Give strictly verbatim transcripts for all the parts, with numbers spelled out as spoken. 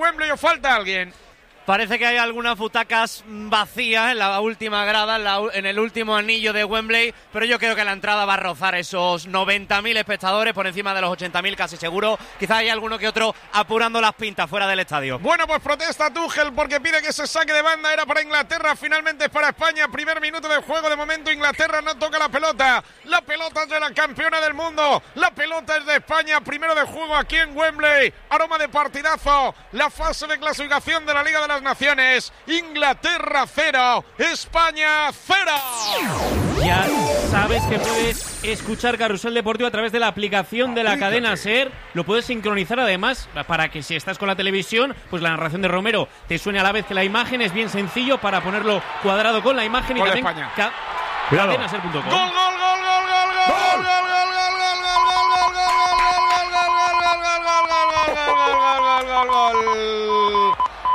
Wembley o falta alguien. Parece que hay algunas butacas vacías en la última grada, en, la, en el último anillo de Wembley, pero yo creo que la entrada va a rozar esos noventa mil espectadores, por encima de los ochenta mil casi seguro. Quizás hay alguno que otro apurando las pintas fuera del estadio. Bueno, pues protesta Tuchel porque pide que ese saque de banda era para Inglaterra, finalmente es para España. Primer minuto de juego, de momento Inglaterra no toca la pelota. La pelota es de la campeona del mundo, la pelota es de España. Primero de juego aquí en Wembley, aroma de partidazo. La fase de clasificación de la Liga de las Naciones. Inglaterra cero, España cero. Ya sabes que puedes escuchar Carrusel Deportivo a través de la aplicación de la cadena SER. Lo puedes sincronizar además para que si estás con la televisión, pues la narración de Romero te suene a la vez que la imagen. Es bien sencillo para ponerlo cuadrado con la imagen. Y también España. Ca- cadena ser punto com. Gol, gol, gol, gol, gol, gol, gol, gol, gol, gol, gol, gol, gol.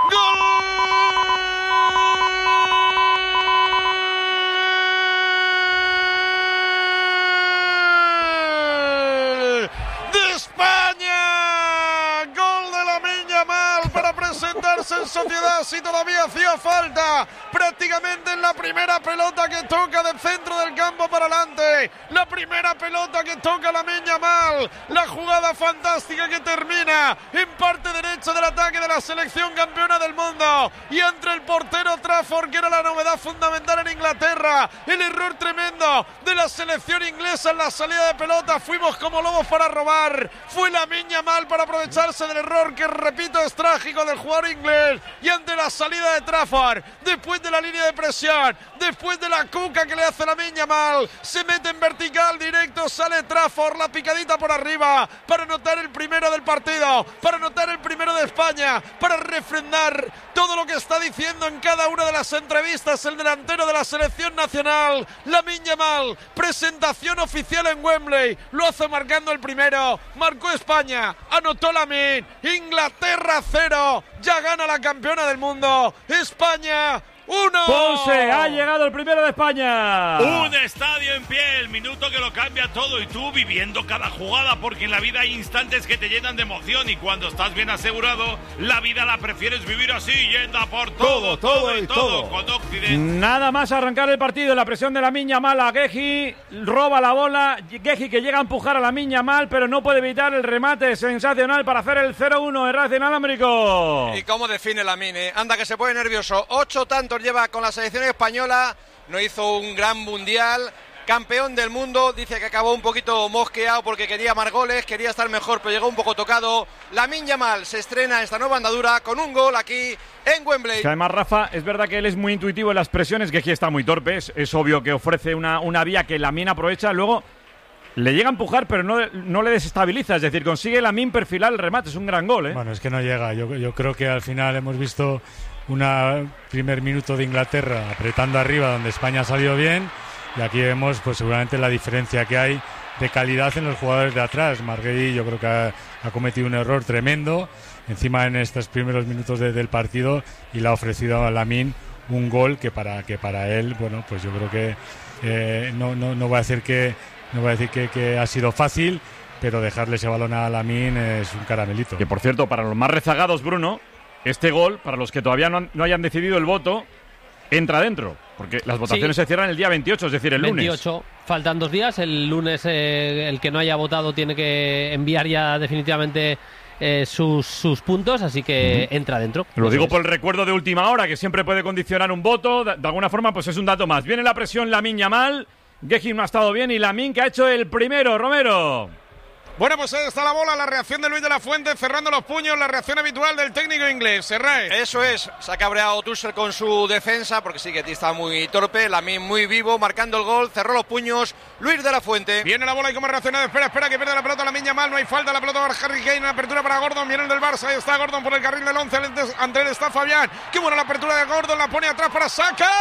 En sociedad, si todavía hacía falta, prácticamente en la primera pelota que toca del centro del campo para adelante, la primera pelota que toca Lamine Yamal, la jugada fantástica que termina en parte derecha del ataque de la selección campeona del mundo, y entre el portero Trafford, que era la novedad fundamental en Inglaterra, el error tremendo de la selección inglesa en la salida de pelota. Fuimos como lobos para robar, fue Lamine Yamal para aprovecharse del error que, repito, es trágico del jugador inglés. Y ante la salida de Trafford, después de la línea de presión, después de la cuca que le hace Lamine Yamal, se mete en vertical directo, sale Trafford, la picadita por arriba, para anotar el primero del partido, para anotar el primero de España, para refrendar todo lo que está diciendo en cada una de las entrevistas el delantero de la selección nacional, Lamine Yamal. Presentación oficial en Wembley, lo hace marcando el primero, marcó España, anotó Lamine. Inglaterra cero, ya gana la campeona del mundo, España uno. Ponce, ha llegado el primero de España. Un estadio en pie, el minuto que lo cambia todo, y tú viviendo cada jugada, porque en la vida hay instantes que te llenan de emoción, y cuando estás bien asegurado, la vida la prefieres vivir así, yendo a por todo, todo, todo y todo, todo. Con Occident. Nada más arrancar el partido, la presión de Lamine Yamal a Guehi, roba la bola, Guehi que llega a empujar a Lamine Yamal, pero no puede evitar el remate sensacional para hacer el cero uno en Radio Inalámbrico. ¿Y cómo define Lamine? Eh? Anda que se pone nervioso, ocho tantos lleva con la selección española, no hizo un gran mundial, campeón del mundo, dice que acabó un poquito mosqueado porque quería más goles, quería estar mejor, pero llegó un poco tocado. Lamine Yamal se estrena esta nueva andadura con un gol aquí en Wembley. Que además, Rafa, es verdad que él es muy intuitivo en las presiones, que aquí está muy torpe, es, es obvio que ofrece una, una vía que Lamine aprovecha, luego le llega a empujar, pero no, no le desestabiliza, es decir, consigue Lamine perfilar el remate, es un gran gol, ¿eh? Bueno, es que no llega, yo, yo creo que al final hemos visto un primer minuto de Inglaterra apretando arriba, donde España ha salido bien, y aquí vemos pues seguramente la diferencia que hay de calidad en los jugadores de atrás. Marguerite yo creo que ha, ha cometido un error tremendo encima en estos primeros minutos de, del partido, y le ha ofrecido a Lamine un gol que para que para él, bueno, pues yo creo que eh, no, no, no voy a decir que no voy a decir que, que ha sido fácil, pero dejarle ese balón a Lamine es un caramelito. Que por cierto, para los más rezagados, Bruno, este gol, para los que todavía no, han, no hayan decidido el voto, entra dentro, porque las votaciones sí. se cierran el día veintiocho, es decir, el veintiocho, lunes. Faltan dos días, el lunes eh, el que no haya votado tiene que enviar ya definitivamente eh, sus, sus puntos, así que uh-huh. entra dentro. Lo digo por el recuerdo de última hora, que siempre puede condicionar un voto, de, de alguna forma pues es un dato más. Viene la presión Lamine Yamal, Guehi no ha estado bien, y Lamine que ha hecho el primero, Romero. Bueno, pues ahí está la bola, la reacción de Luis de la Fuente cerrando los puños, la reacción habitual del técnico inglés, Serraes. Eso es, se ha cabreado Tuchel con su defensa, porque sí que está muy torpe, Lamine muy vivo, marcando el gol, cerró los puños, Luis de la Fuente. Viene la bola y cómo ha reaccionado, espera, espera, que pierde la pelota Lamine Yamal, no hay falta, la pelota para Harry Kane, apertura para Gordon, viene el del Barça, ahí está Gordon por el carril del once, ante él está Fabián, qué buena la apertura de Gordon, la pone atrás para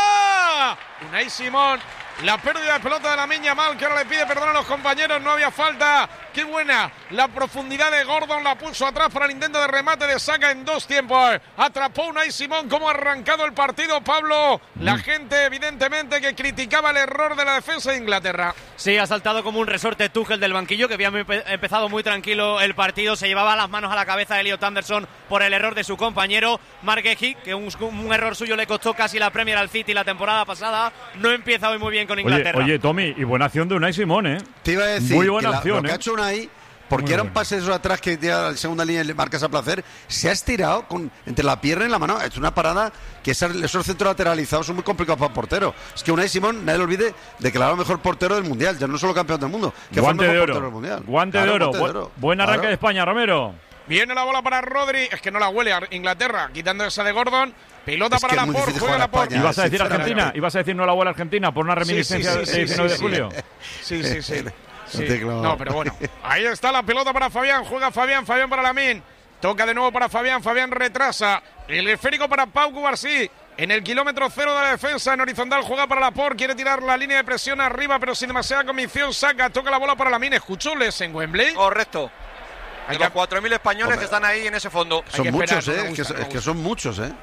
Saka. Unai Simón, la pérdida de pelota de Lamine Yamal, que ahora le pide perdón a los compañeros, no había falta. qué buena la profundidad de Gordon, la puso atrás para el intento de remate de Saka en dos tiempos. Atrapó Unai Simón. Cómo ha arrancado el partido, Pablo. La gente, evidentemente, que criticaba el error de la defensa de Inglaterra. Sí, ha saltado como un resorte Tuchel del banquillo, que había empezado muy tranquilo el partido. Se llevaba las manos a la cabeza Elliot Anderson por el error de su compañero Marc Guehi, que un, un error suyo le costó casi la Premier al City la temporada pasada. No empieza hoy muy bien con Inglaterra. Oye, oye Tommy, y buena acción de Unai Simón, ¿eh? Te iba a decir muy buena que la, acción, lo que ¿eh? ha hecho Unai, porque muy eran bueno. pases atrás que tira la segunda línea y le marcas a placer, se ha estirado con, entre la pierna y la mano. Es una parada que esos, esos centros lateralizados son muy complicados para el portero. Es que Unai Simón, nadie lo olvide, declarado mejor portero del Mundial, ya no solo campeón del mundo, que guante fue el mejor de oro. portero del Mundial. Guante, claro, de oro. guante de oro. Buen arranque claro. de España, Romero. Viene la bola para Rodri, es que no la huele a Inglaterra, quitando esa de Gordon. Pelota es para Laporte, juega Laporte. ¿Ibas a decir Argentina? ¿Ibas a decir no la bola Argentina por una reminiscencia sí, sí, sí, de diecinueve sí, de julio? Sí, sí, sí. sí. sí. No, pero bueno. Ahí está la pelota para Fabián, juega Fabián, Fabián para Lamine. Toca de nuevo para Fabián, Fabián retrasa. El esférico para Pau Cubarsí. En el kilómetro cero de la defensa, en horizontal, juega para Laporte. Quiere tirar la línea de presión arriba, pero sin demasiada convicción. Saca, toca la bola para Lamine. ¿Escuchó Les en Wembley? Correcto. Hay que... los cuatro mil españoles Hombre. que están ahí en ese fondo. Son muchos, ¿eh? Es que, es que son muchos, ¿eh?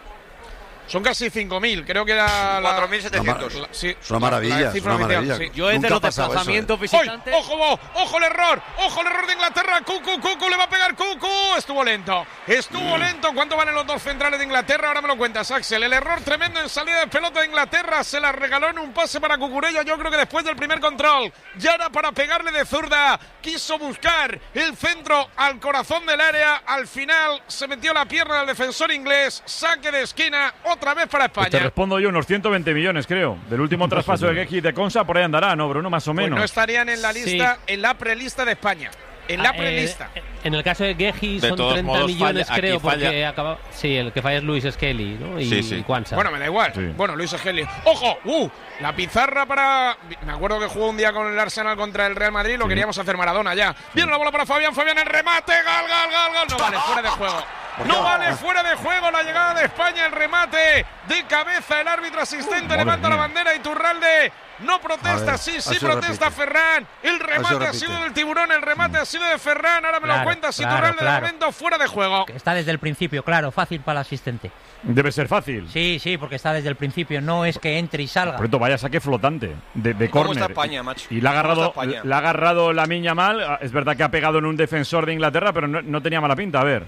Son casi cinco mil, creo que era cuatro mil setecientos. Sí, es una maravilla, es una maravilla. Sí. Yo es de los desplazamientos eso, ¿eh? visitantes. ¡Ojo, ojo, ojo el error! ¡Ojo el error de Inglaterra! ¡Cucu, Cucu, le va a pegar Cucu! Estuvo lento, estuvo mm. lento. ¿Cuánto valen los dos centrales de Inglaterra? Ahora me lo cuentas, Axel. El error tremendo en salida de pelota de Inglaterra. Se la regaló en un pase para Cucurella. Yo creo que después del primer control, ya era para pegarle de zurda. Quiso buscar el centro al corazón del área. Al final se metió la pierna del defensor inglés. Saque de esquina, otra vez para España. Te respondo yo, unos ciento veinte millones, creo. Del último traspaso de Guehi de Consa, por ahí andará, ¿no, Bruno? Más o menos. Pues no estarían en la lista, sí. en la prelista de España. En la prelista. Eh, en el caso de Guehi son treinta modos, millones, falla, creo, porque acaba. Sí, el que falla es Luis Skelly, ¿no? Y, sí, sí. y Kwanza. Bueno, me da igual. Sí. Bueno, Luis Skelly. ¡Ojo! ¡Uh! La pizarra para. Me acuerdo que jugó un día con el Arsenal contra el Real Madrid. Lo sí. queríamos hacer Maradona ya. Sí. Viene la bola para Fabián. Fabián, el remate. ¡Gal, gal, gal, gal! No vale, fuera de juego. No vale, fuera de juego la llegada de España, el remate de cabeza, el árbitro asistente uh, levanta la bandera y Iturralde no protesta, ver, sí, sí protesta repite. Ferran, el remate ha sido del tiburón, el remate mm. ha sido de Ferran, ahora me claro, lo cuentas, claro, Iturralde claro. de momento fuera de juego. Está desde el principio, claro, fácil para el asistente. Debe ser fácil. Sí, sí, porque está desde el principio, no es que entre y salga. Por esto vaya saque flotante de, de córner. ¿Cómo está España, macho? Y le ha agarrado, le ha agarrado Lamine Yamal, es verdad que ha pegado en un defensor de Inglaterra, pero no, no tenía mala pinta, a ver.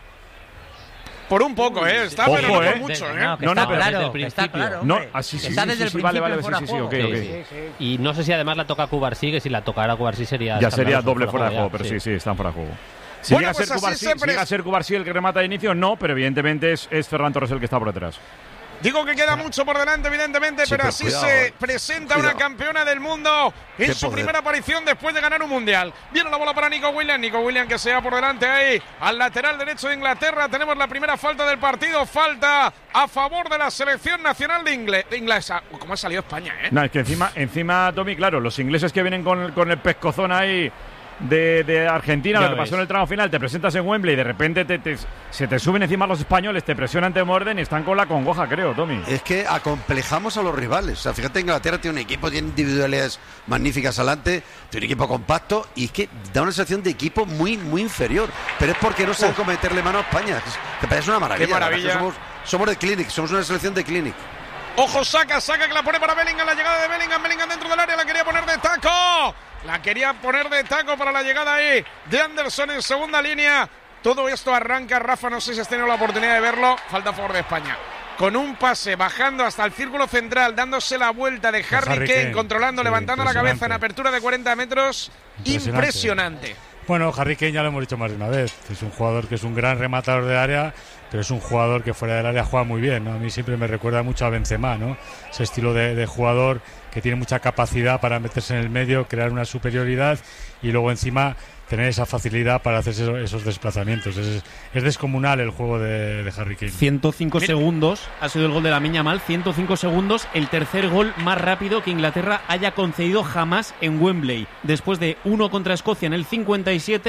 Por un poco, ¿eh? Está, Ojo, pero no eh. por mucho, ¿eh? No, que no, está, no, pero claro, que está claro. No, así sí, está sí, desde sí, el vale, principio vale, sí, sí, sí, okay, sí, okay. Sí, sí. Y no sé si además la toca a Cubarsí, que si la tocara a Cubarsí sería... Ya sería doble fuera de juego, pero sí, sí, están fuera de juego. Si bueno, llega, pues a ser Cubarsí, si llega a ser Cubarsí el que remata de inicio, no, pero evidentemente es, es Ferran Torres el que está por detrás. Digo que queda mucho por delante, evidentemente, sí, pero, pero así cuidado, se presenta cuidado. Una campeona del mundo en Qué su poder. primera aparición después de ganar un mundial. Viene la bola para Nico Williams, Nico Williams que se va por delante ahí al lateral derecho de Inglaterra. Tenemos la primera falta del partido, falta a favor de la selección nacional de, Ingle de inglesa. Uy, ¿cómo ha salido España, eh? No, es que encima, encima, Tommy, claro, los ingleses que vienen con, con el pescozón ahí de, de Argentina, ya lo que ves. Pasó en el tramo final, te presentas en Wembley y de repente te, te, se te suben encima los españoles, te presionan, te muerden y están con la congoja, creo, Tommy. Es que acomplejamos a los rivales. O sea, fíjate, Inglaterra tiene un equipo, tiene individualidades magníficas adelante, tiene un equipo compacto y es que da una sensación de equipo muy, muy inferior. Pero es porque no saben cómo meterle mano a España. Que parece una maravilla. Qué maravilla. Somos, somos de Clinic, somos una selección de Clinic. Ojo, saca, saca que la pone para Bellingham, la llegada de Bellingham, Bellingham dentro del área, la quería poner de taco. La quería poner de taco para la llegada ahí de Anderson en segunda línea. Todo esto arranca, Rafa, no sé si has tenido la oportunidad de verlo, falta a favor de España. Con un pase, bajando hasta el círculo central, dándose la vuelta de Harry, Harry Kane, Kane, controlando, sí, levantando la cabeza en apertura de cuarenta metros. Impresionante. impresionante. Bueno, Harry Kane ya lo hemos dicho más de una vez. Es un jugador que es un gran rematador de área, pero es un jugador que fuera del área juega muy bien, ¿no? A mí siempre me recuerda mucho a Benzema, ¿no? Ese estilo de, de jugador que tiene mucha capacidad para meterse en el medio, crear una superioridad y luego encima tener esa facilidad para hacer esos, esos desplazamientos. Es, es descomunal el juego de, de Harry Kane. ciento cinco Mira. segundos ha sido el gol de Lamine Yamal, ciento cinco segundos, el tercer gol más rápido que Inglaterra haya concedido jamás en Wembley. Después de uno contra Escocia en el cincuenta y siete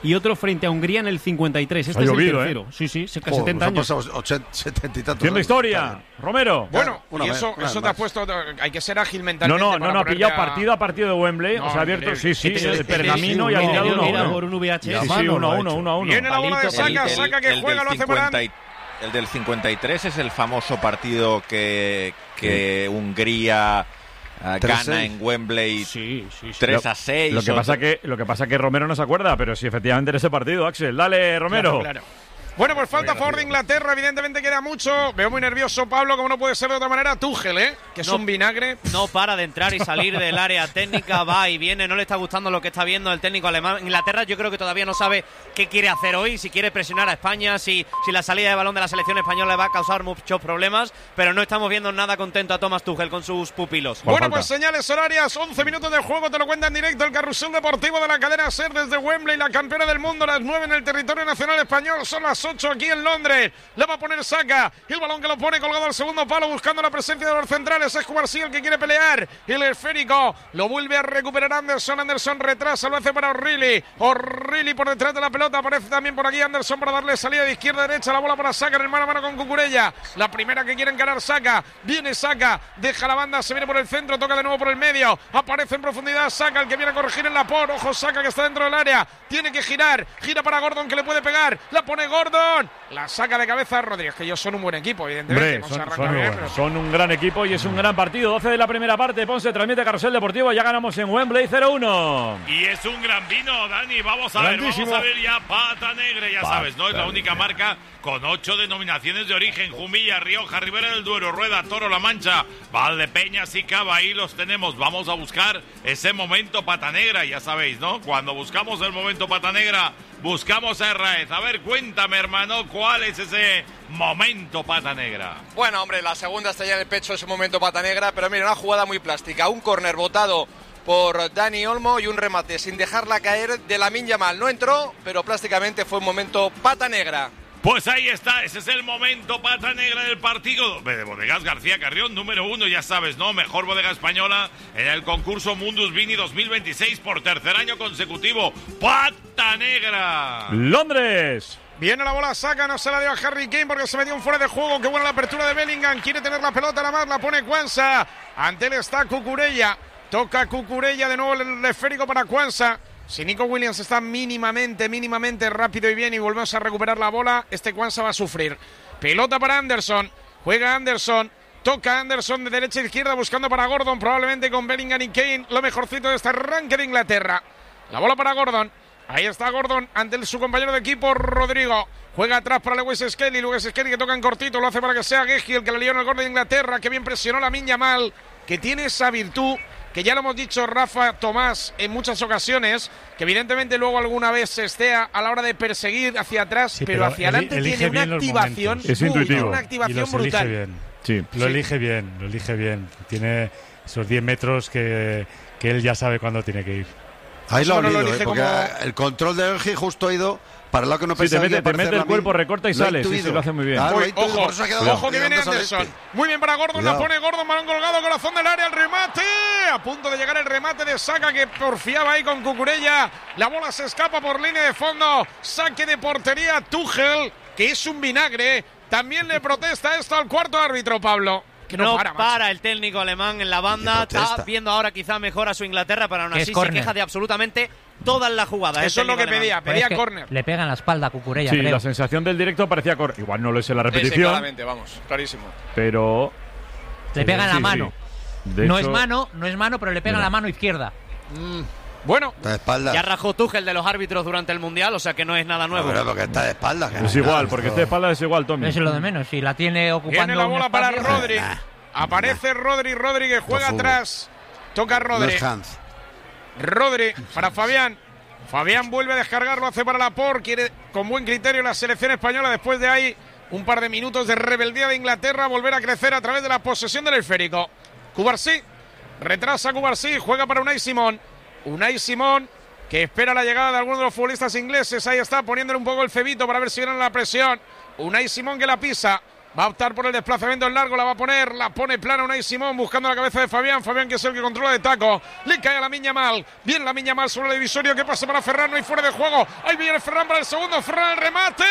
y otro frente a Hungría en el cincuenta y tres. Este Ha es llovido, el tercero. ¿eh? Sí, sí, casi Oh, setenta nos han años. pasado ochenta, setenta y tantos Tiene años. historia. Romero. Bueno, Una y vez, eso, una eso vez te ha más. puesto. Hay que ser ágil No, mentalmente. no, no, para no, ha ponerte pillado a- partido a partido de Wembley, No, o sea, ha abierto, sí, increíble. sí, Este es- el este es pergamino un y ha tirado mira, uno a mira, uno. por un V H S. Sí, La sí, mano uno a lo ha uno, hecho. uno a uno. Viene la bola de Palito, Saka, palito. Saka que el juega, del lo hace Varane. cincuenta y- el del cincuenta y tres es el famoso partido que, que Hungría eh, tres gana seis. en Wembley Sí, sí, sí. tres a seis. Lo que o- pasa que lo que pasa que Romero no se acuerda, pero sí efectivamente en ese partido, Axel. Dale, Romero. Claro, claro. Bueno, pues falta a favor de Inglaterra, evidentemente queda mucho. Veo muy nervioso Pablo, como no puede ser de otra manera. Tuchel, ¿eh? Que es No. un vinagre. No para de entrar y salir del área técnica, va y viene, no le está gustando lo que está viendo el técnico alemán. Inglaterra yo creo que todavía no sabe qué quiere hacer hoy, si quiere presionar a España, si, si la salida de balón de la selección española le va a causar muchos problemas, pero no estamos viendo nada contento a Thomas Tuchel con sus pupilos. Bueno, falta? pues señales horarias, once minutos de juego, te lo cuenta en directo el carrusel deportivo de la cadena SER desde Wembley, la campeona del mundo, las nueve en el territorio nacional español, son las ocho aquí en Londres. Le va a poner Saka, el balón que lo pone colgado al segundo palo buscando la presencia de los centrales, es Cubarsí el que quiere pelear, el esférico lo vuelve a recuperar Anderson, Anderson retrasa, lo hace para O'Reilly, O'Reilly por detrás de la pelota, aparece también por aquí Anderson para darle salida de izquierda a derecha, la bola para Saka en el mano a mano con Cucurella, la primera que quiere encarar Saka, viene Saka, deja la banda, se viene por el centro, toca de nuevo por el medio, aparece en profundidad Saka, el que viene a corregir en la por, ojo Saka que está dentro del área, tiene que girar, gira para Gordon que le puede pegar, la pone Gordon, la saca de cabeza a Rodríguez, que ellos son un buen equipo, evidentemente. Hombre, Hemos son, arrancado son- bien, pero- son un gran equipo y es un gran partido. doce de la primera parte, Ponce transmite Carrusel Deportivo, ya ganamos en Wembley cero uno. Y es un gran vino, Dani. Vamos a ver, Grandísimo. vamos a ver ya Pata Negra, ya Pata sabes, ¿no? Es la única Negra. marca con ocho denominaciones de origen. Jumilla, Rioja, Ribera del Duero, Rueda, Toro, La Mancha, Valdepeñas y Cava. Ahí los tenemos. Vamos a buscar ese momento Pata Negra, ya sabéis, ¿no? Cuando buscamos el momento Pata Negra, buscamos a Herraez. A ver, cuéntame, hermano, ¿cuál es ese momento Pata Negra? Bueno, hombre, la segunda estrella en el pecho, ese momento pata negra, pero mira, una jugada muy plástica. Un córner botado por Dani Olmo y un remate sin dejarla caer de Lamine Yamal. No entró, pero plásticamente fue un momento pata negra. Pues ahí está, ese es el momento Pata Negra del partido de Bodegas García Carrión, número uno, ya sabes, ¿no? Mejor bodega española en el concurso Mundus Vini dos mil veintiséis por tercer año consecutivo. ¡Pata Negra! Londres. Viene la bola, Saka, no se la dio a Harry Kane porque se metió un fuera de juego. Qué buena la apertura de Bellingham. Quiere tener la pelota, la más la pone Kwanza. Ante él está Cucurella. Toca Cucurella de nuevo el esférico para Kwanza. Si Nico Williams está mínimamente, mínimamente rápido y bien y volvemos a recuperar la bola, este Kwanza va a sufrir. Pelota para Anderson. Juega Anderson. Toca Anderson de derecha a izquierda buscando para Gordon. Probablemente con Bellingham y Kane lo mejorcito de este arranque de Inglaterra. La bola para Gordon. Ahí está Gordon ante el, su compañero de equipo Rodrigo. Juega atrás para Lewis Skelly. Lewis Skelly que toca en cortito. Lo hace para que sea Geji el que le lió en el gol de Inglaterra. Que bien presionó Lamine Yamal. Que tiene esa virtud que ya lo hemos dicho Rafa Tomás en muchas ocasiones. Que evidentemente luego alguna vez se estea a la hora de perseguir hacia atrás. Sí, pero, pero hacia eli- adelante elige tiene una bien los activación. momentos. Es uy, intuitivo. tiene una Y activación los elige brutal. bien. Sí. Lo Sí. elige bien, lo elige bien. Tiene esos diez metros que, que él ya sabe cuándo tiene que ir. Ahí lo ha Eso no lo olido, elige ¿eh? Porque como- el control de Elgi justo ha ido para el lado que no Sí, te pensaba. mete, que iba a te mete aparecer el Lamine. cuerpo, recorta y Lo ha sale. Sí, intuido. sí, lo hace muy bien. Claro, lo ha Uy, intuido, ojo, por eso ha quedado ojo que ¿de viene dónde sale Anderson. este? Muy bien para Gordon, Cuidado. la pone Gordon, balón colgado, corazón del área, el remate. A punto de llegar el remate de Saka que porfiaba ahí con Cucurella. La bola se escapa por línea de fondo. Saque de portería Tuchel, que es un vinagre. También le protesta esto al cuarto árbitro, Pablo. Que no, No para, para, macho. el técnico alemán en la banda. Y protesta. Está viendo ahora quizá mejor a su Inglaterra, pero aún Que es así se córner. queja de absolutamente todas las jugadas. Eso el es lo que técnico pedía, alemán. Pero pedía es que córner. Le pega en la espalda a Cucurella, Sí, creo. la sensación del directo parecía cor. Igual no lo es en la Sí, sí, repetición, claramente, vamos, clarísimo. pero Le pega en sí, la mano. sí. De No hecho, es mano, no es mano, pero le pega en Mira. la mano izquierda. Bueno, Está de espaldas. Ya rajó Tuchel de los árbitros durante el Mundial, o sea que no es nada nuevo. Pero porque está de espaldas. que Es no, igual, esto- porque este de espalda es igual, Tommy. Eso es lo de menos. Si la tiene ocupando viene la un bola para espacio- Rodri. Nah, Aparece Rodri, Rodri que juega fútbol. atrás. Toca No Rodri. es Hans. Rodri para Fabián. Fabián vuelve a descargar, lo hace para Laporte. Quiere con buen criterio la selección española después de ahí un par de minutos de rebeldía de Inglaterra. Volver a crecer a través de la posesión del esférico. Cubarsí. Retrasa Cubarsí. Juega para Unai Simón. Unai Simón que espera la llegada de algunos de los futbolistas ingleses. Ahí está poniéndole un poco el cebito para ver si viene la presión. Unai Simón que la pisa. Va a optar por el desplazamiento en largo, la va a poner, la pone plana Unai Simón buscando la cabeza de Fabián. Fabián, que es el que controla de taco. Le cae a Lamine Yamal. Bien Lamine Yamal sobre el divisorio. ¿Qué pasa para Ferran? No hay fuera de juego. Ahí viene Ferran para el segundo. Ferran, el remate.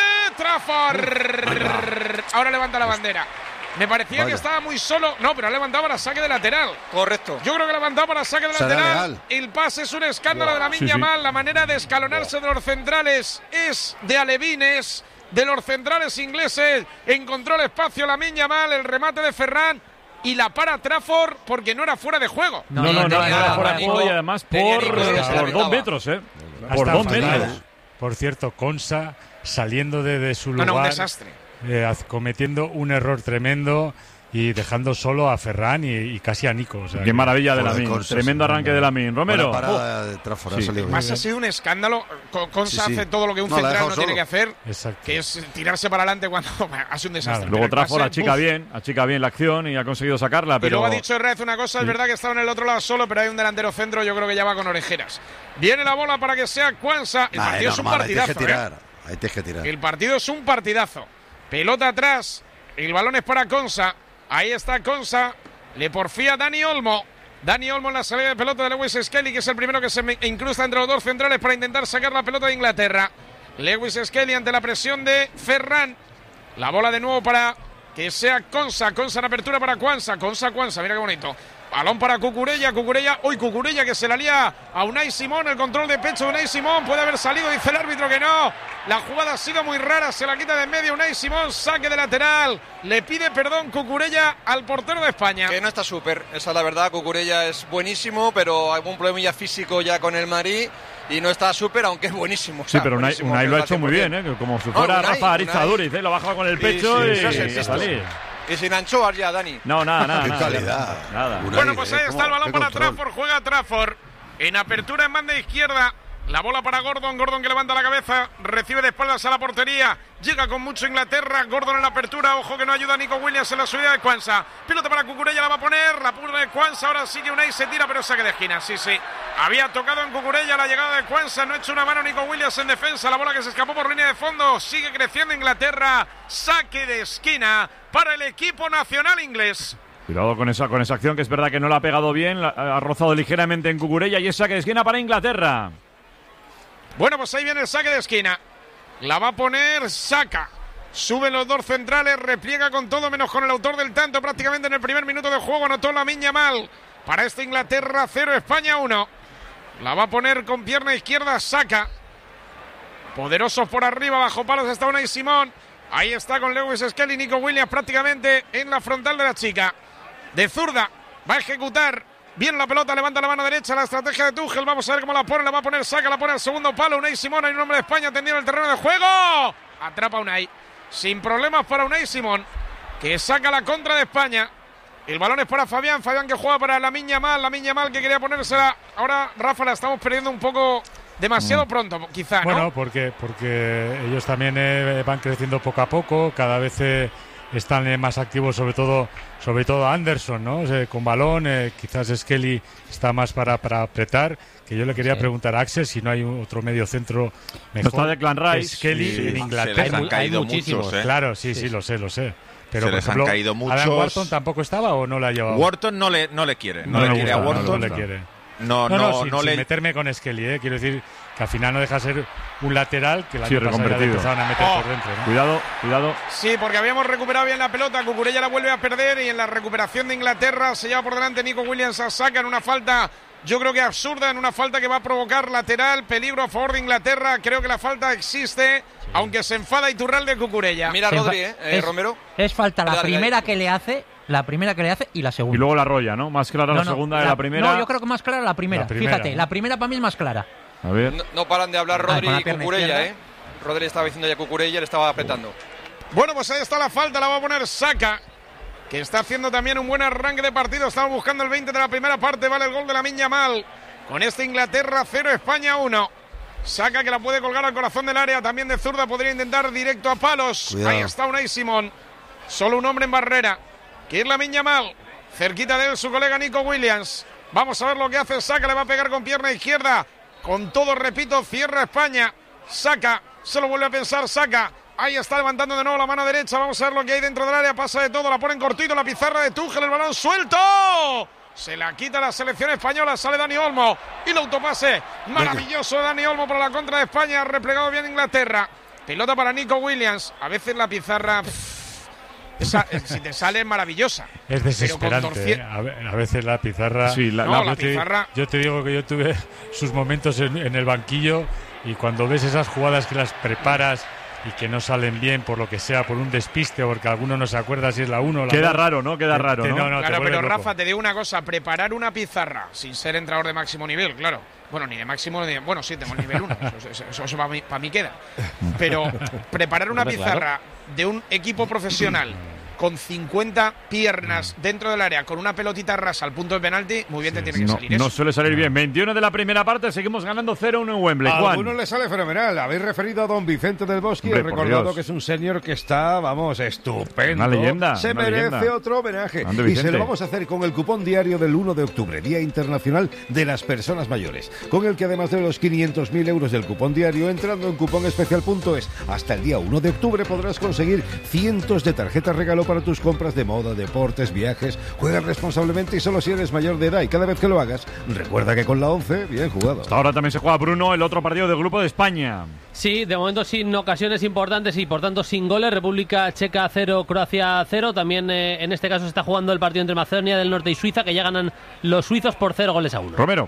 Trafford. Ahora levanta la bandera. Me parecía Vaya. que estaba muy solo. No, pero ha levantado para saque de lateral. Correcto. Yo creo que ha levantado para saque de Será lateral. legal. El pase es un escándalo wow. de Lamine Sí, sí. Yamal. La manera de escalonarse wow. de los centrales es de alevines. De los centrales ingleses. Encontró el espacio Lamine Yamal. El remate de Ferran. Y la para Trafford porque no era fuera de juego. No, no, no, no, no era fuera de juego y además por, por dos metros, ¿eh? Por dos metros. Por cierto, Konsa saliendo de, de su lugar. No, no, un desastre. Eh, cometiendo un error tremendo y dejando solo a Ferran y, y casi a Nico. O sea, Qué que, maravilla de Lamine. Tremendo arranque de Lamine. Romero. Parada de Trafford, sí. ha salido Más ha sido un escándalo. Consa sí, sí. hace todo lo que un no, central no solo. tiene que hacer, Exacto. que es tirarse para adelante cuando hace un desastre. Luego Trafford pase, achica uf. bien, achica bien la acción y ha conseguido sacarla. Pero... Y luego ha dicho Herrera una cosa, sí. es verdad que estaba en el otro lado solo, pero hay un delantero centro, yo creo que ya va con orejeras. Viene la bola para que sea Quansah. El nah, partido es, es un normal, partidazo. Ahí tienes que tirar. ¿eh? Ahí tienes que tirar. El partido es un partidazo. Pelota atrás. El balón es para Quansah. Ahí está Quansah. Le porfía Dani Olmo. Dani Olmo en la salida de pelota de Lewis Skelly, que es el primero que se incrusta entre los dos centrales para intentar sacar la pelota de Inglaterra. Lewis Skelly ante la presión de Ferran. La bola de nuevo para que sea Quansah. Quansah en apertura para Quansah. Quansah, Quansah, mira qué bonito. Balón para Cucurella, Cucurella, hoy Cucurella que se la lía a Unai Simón, el control de pecho de Unai Simón, puede haber salido, dice el árbitro que no, la jugada ha sido muy rara, se la quita de en medio Unai Simón, saque de lateral, le pide perdón Cucurella al portero de España. Que no está súper, esa es la verdad, Cucurella es buenísimo, pero hay un problema ya físico ya con el Madrid y no está súper, aunque es buenísimo. Sí, pero Unai, buenísimo, Unai lo ha hecho muy bien, ¿eh? Como si fuera no, Unai, Rafa Arizaduriz, ¿eh? Lo ha bajado con el pecho y, sí, sí, y, sí, y a salir. Y sin anchoas ya, Dani. No, nada, nada. Qué nada, calidad. Nada. Unai, bueno, pues ahí ¿eh? está el balón para control. Trafford, juega Trafford. En apertura en banda izquierda. La bola para Gordon, Gordon que levanta la cabeza, recibe de espaldas a la portería, llega con mucho Inglaterra, Gordon en la apertura, ojo que no ayuda a Nico Williams en la subida de Quansah, pelota para Cucurella, la va a poner, la pone de Quansah, ahora sí que Unai se tira, pero saque de esquina, sí, sí, había tocado en Cucurella la llegada de Quansah, no ha hecho una mano Nico Williams en defensa, la bola que se escapó por línea de fondo, sigue creciendo Inglaterra, saque de esquina para el equipo nacional inglés. Cuidado con esa, con esa acción, que es verdad que no la ha pegado bien, la, ha rozado ligeramente en Cucurella y es saque de esquina para Inglaterra. Bueno, pues ahí viene el saque de esquina. La va a poner Saka. Suben los dos centrales, repliega con todo menos con el autor del tanto. Prácticamente en el primer minuto de juego anotó Lamine Yamal. Para esta Inglaterra cero, España uno. La va a poner con pierna izquierda Saka. Poderosos por arriba, bajo palos está Unai Simón. Ahí está con Lewis Skelly, Nico Williams prácticamente en la frontal de la chica. De zurda, va a ejecutar. Bien la pelota, levanta la mano derecha, la estrategia de Tuchel, vamos a ver cómo la pone, la va a poner Saka, la pone al segundo palo, Unai Simón, hay un hombre de España tendido en el terreno de juego, atrapa Unai, sin problemas para Unai Simón, que saca la contra de España, el balón es para Fabián, Fabián que juega para Lamine Yamal, Lamine Yamal que quería ponérsela, ahora Rafa la estamos perdiendo un poco demasiado pronto, quizá, ¿no? Bueno, porque, porque ellos también eh, van creciendo poco a poco, cada vez eh, están eh, más activos, sobre todo sobre todo Anderson, ¿no? O sea, con balón, eh, quizás Skelly está más para, para apretar, que yo le quería sí. preguntar a Axel si no hay un, otro medio centro mejor. Está Declan Rice. Skelly sí, en Inglaterra. Se les han caído hay muchísimos, muchos, ¿eh? Claro, sí, sí, sí, lo sé, lo sé. Pero, se por les ejemplo, han caído muchos. ¿Adam Wharton tampoco estaba o no la ha llevado? Wharton no le, no le quiere, no, no le le quiere gusta, a Wharton. No, no le quiere. No, no, no, no, sin, no sin le... meterme con Skelly, ¿eh? Quiero decir que al final no deja de ser un lateral que la sí, año pasado ya le empezaban a meter oh. por dentro, ¿no? Cuidado, cuidado. Sí, porque habíamos recuperado bien la pelota, Cucurella la vuelve a perder y en la recuperación de Inglaterra se lleva por delante Nico Williams a Saka en una falta, yo creo que absurda, en una falta que va a provocar lateral, peligro a favor de Inglaterra, creo que la falta existe, sí. aunque se enfada Iturralde Cucurella. Mira Se Rodri, ¿eh? eh es, Romero. Es falta la Dale, primera dale. que le hace, la primera que le hace y la segunda. Y luego la rolla, ¿no? Más clara no, la no, segunda la, de la primera. No, yo creo que más clara la primera. La primera, Fíjate, ¿no? la primera para mí es más clara. A ver. No, no paran de hablar Rodri Ah, y Cucurella, ¿eh? Rodri estaba diciendo ya Cucurella, le estaba apretando. Bueno, pues ahí está la falta, la va a poner Saka, que está haciendo también un buen arranque de partido. Estamos buscando el veinte de la primera parte, vale el gol de Lamine Yamal. Con este Inglaterra cero, España uno. Saka que la puede colgar al corazón del área, también de zurda, podría intentar directo a palos. Cuidado. Ahí está Unai Simón, solo un hombre en barrera, que es Lamine Yamal. Cerquita de él su colega Nico Williams. Vamos a ver lo que hace Saka, le va a pegar con pierna izquierda. Con todo, repito, cierra España. Saka, se lo vuelve a pensar Saka. Ahí está levantando de nuevo la mano derecha. Vamos a ver lo que hay dentro del área. Pasa de todo, la ponen cortito, la pizarra de Tuchel, el balón suelto. Se la quita la selección española, sale Dani Olmo. Y el autopase maravilloso de Dani Olmo para la contra de España. Replegado bien Inglaterra. Pelota para Nico Williams. A veces la pizarra... Pff, esa, si te sale es maravillosa. Es desesperante. ¿eh? A, a veces la pizarra... Sí, la, no, la, la yo, te, pizarra... yo te digo que yo tuve sus momentos en, en el banquillo y cuando ves esas jugadas que las preparas y que no salen bien por lo que sea, por un despiste, porque alguno no se acuerda si es la uno o la Queda dos. raro, ¿no? Queda te, raro, te, ¿no? no, no Claro, pero loco. Rafa, te digo una cosa. Preparar una pizarra sin ser entrenador de máximo nivel, claro. Bueno, ni de máximo, ni de, bueno, sí, tengo el nivel uno. Eso, eso, eso, eso para, mí, para mí queda. Pero preparar una pizarra de un equipo profesional con cincuenta piernas dentro del área, con una pelotita rasa al punto de penalti, muy bien te tiene que no, salir eso. No suele salir bien. veintiuno de la primera parte, seguimos ganando cero uno en Wembley. A Juan. algunos le sale fenomenal. Habéis referido a don Vicente del Bosque y he Hombre, por recordado Dios. que es un senior que está, vamos, estupendo. Una leyenda, Se una merece leyenda. otro homenaje. Grande Y Vicente. se lo vamos a hacer con el cupón diario del uno de octubre, Día Internacional de las Personas Mayores. Con el que además de los quinientos mil euros del cupón diario, entrando en cuponespecial punto es, hasta el día uno de octubre podrás conseguir cientos de tarjetas regalo para tus compras de moda, deportes, viajes. Juega responsablemente y solo si eres mayor de edad. Y cada vez que lo hagas, recuerda que con la once, bien jugado. Hasta ahora también se juega, Bruno, el otro partido del grupo de España. Sí, de momento sin ocasiones importantes y por tanto sin goles. República Checa cero, Croacia cero. También eh, en este caso se está jugando el partido entre Macedonia del Norte y Suiza, que ya ganan los suizos por cero goles a uno. Romero.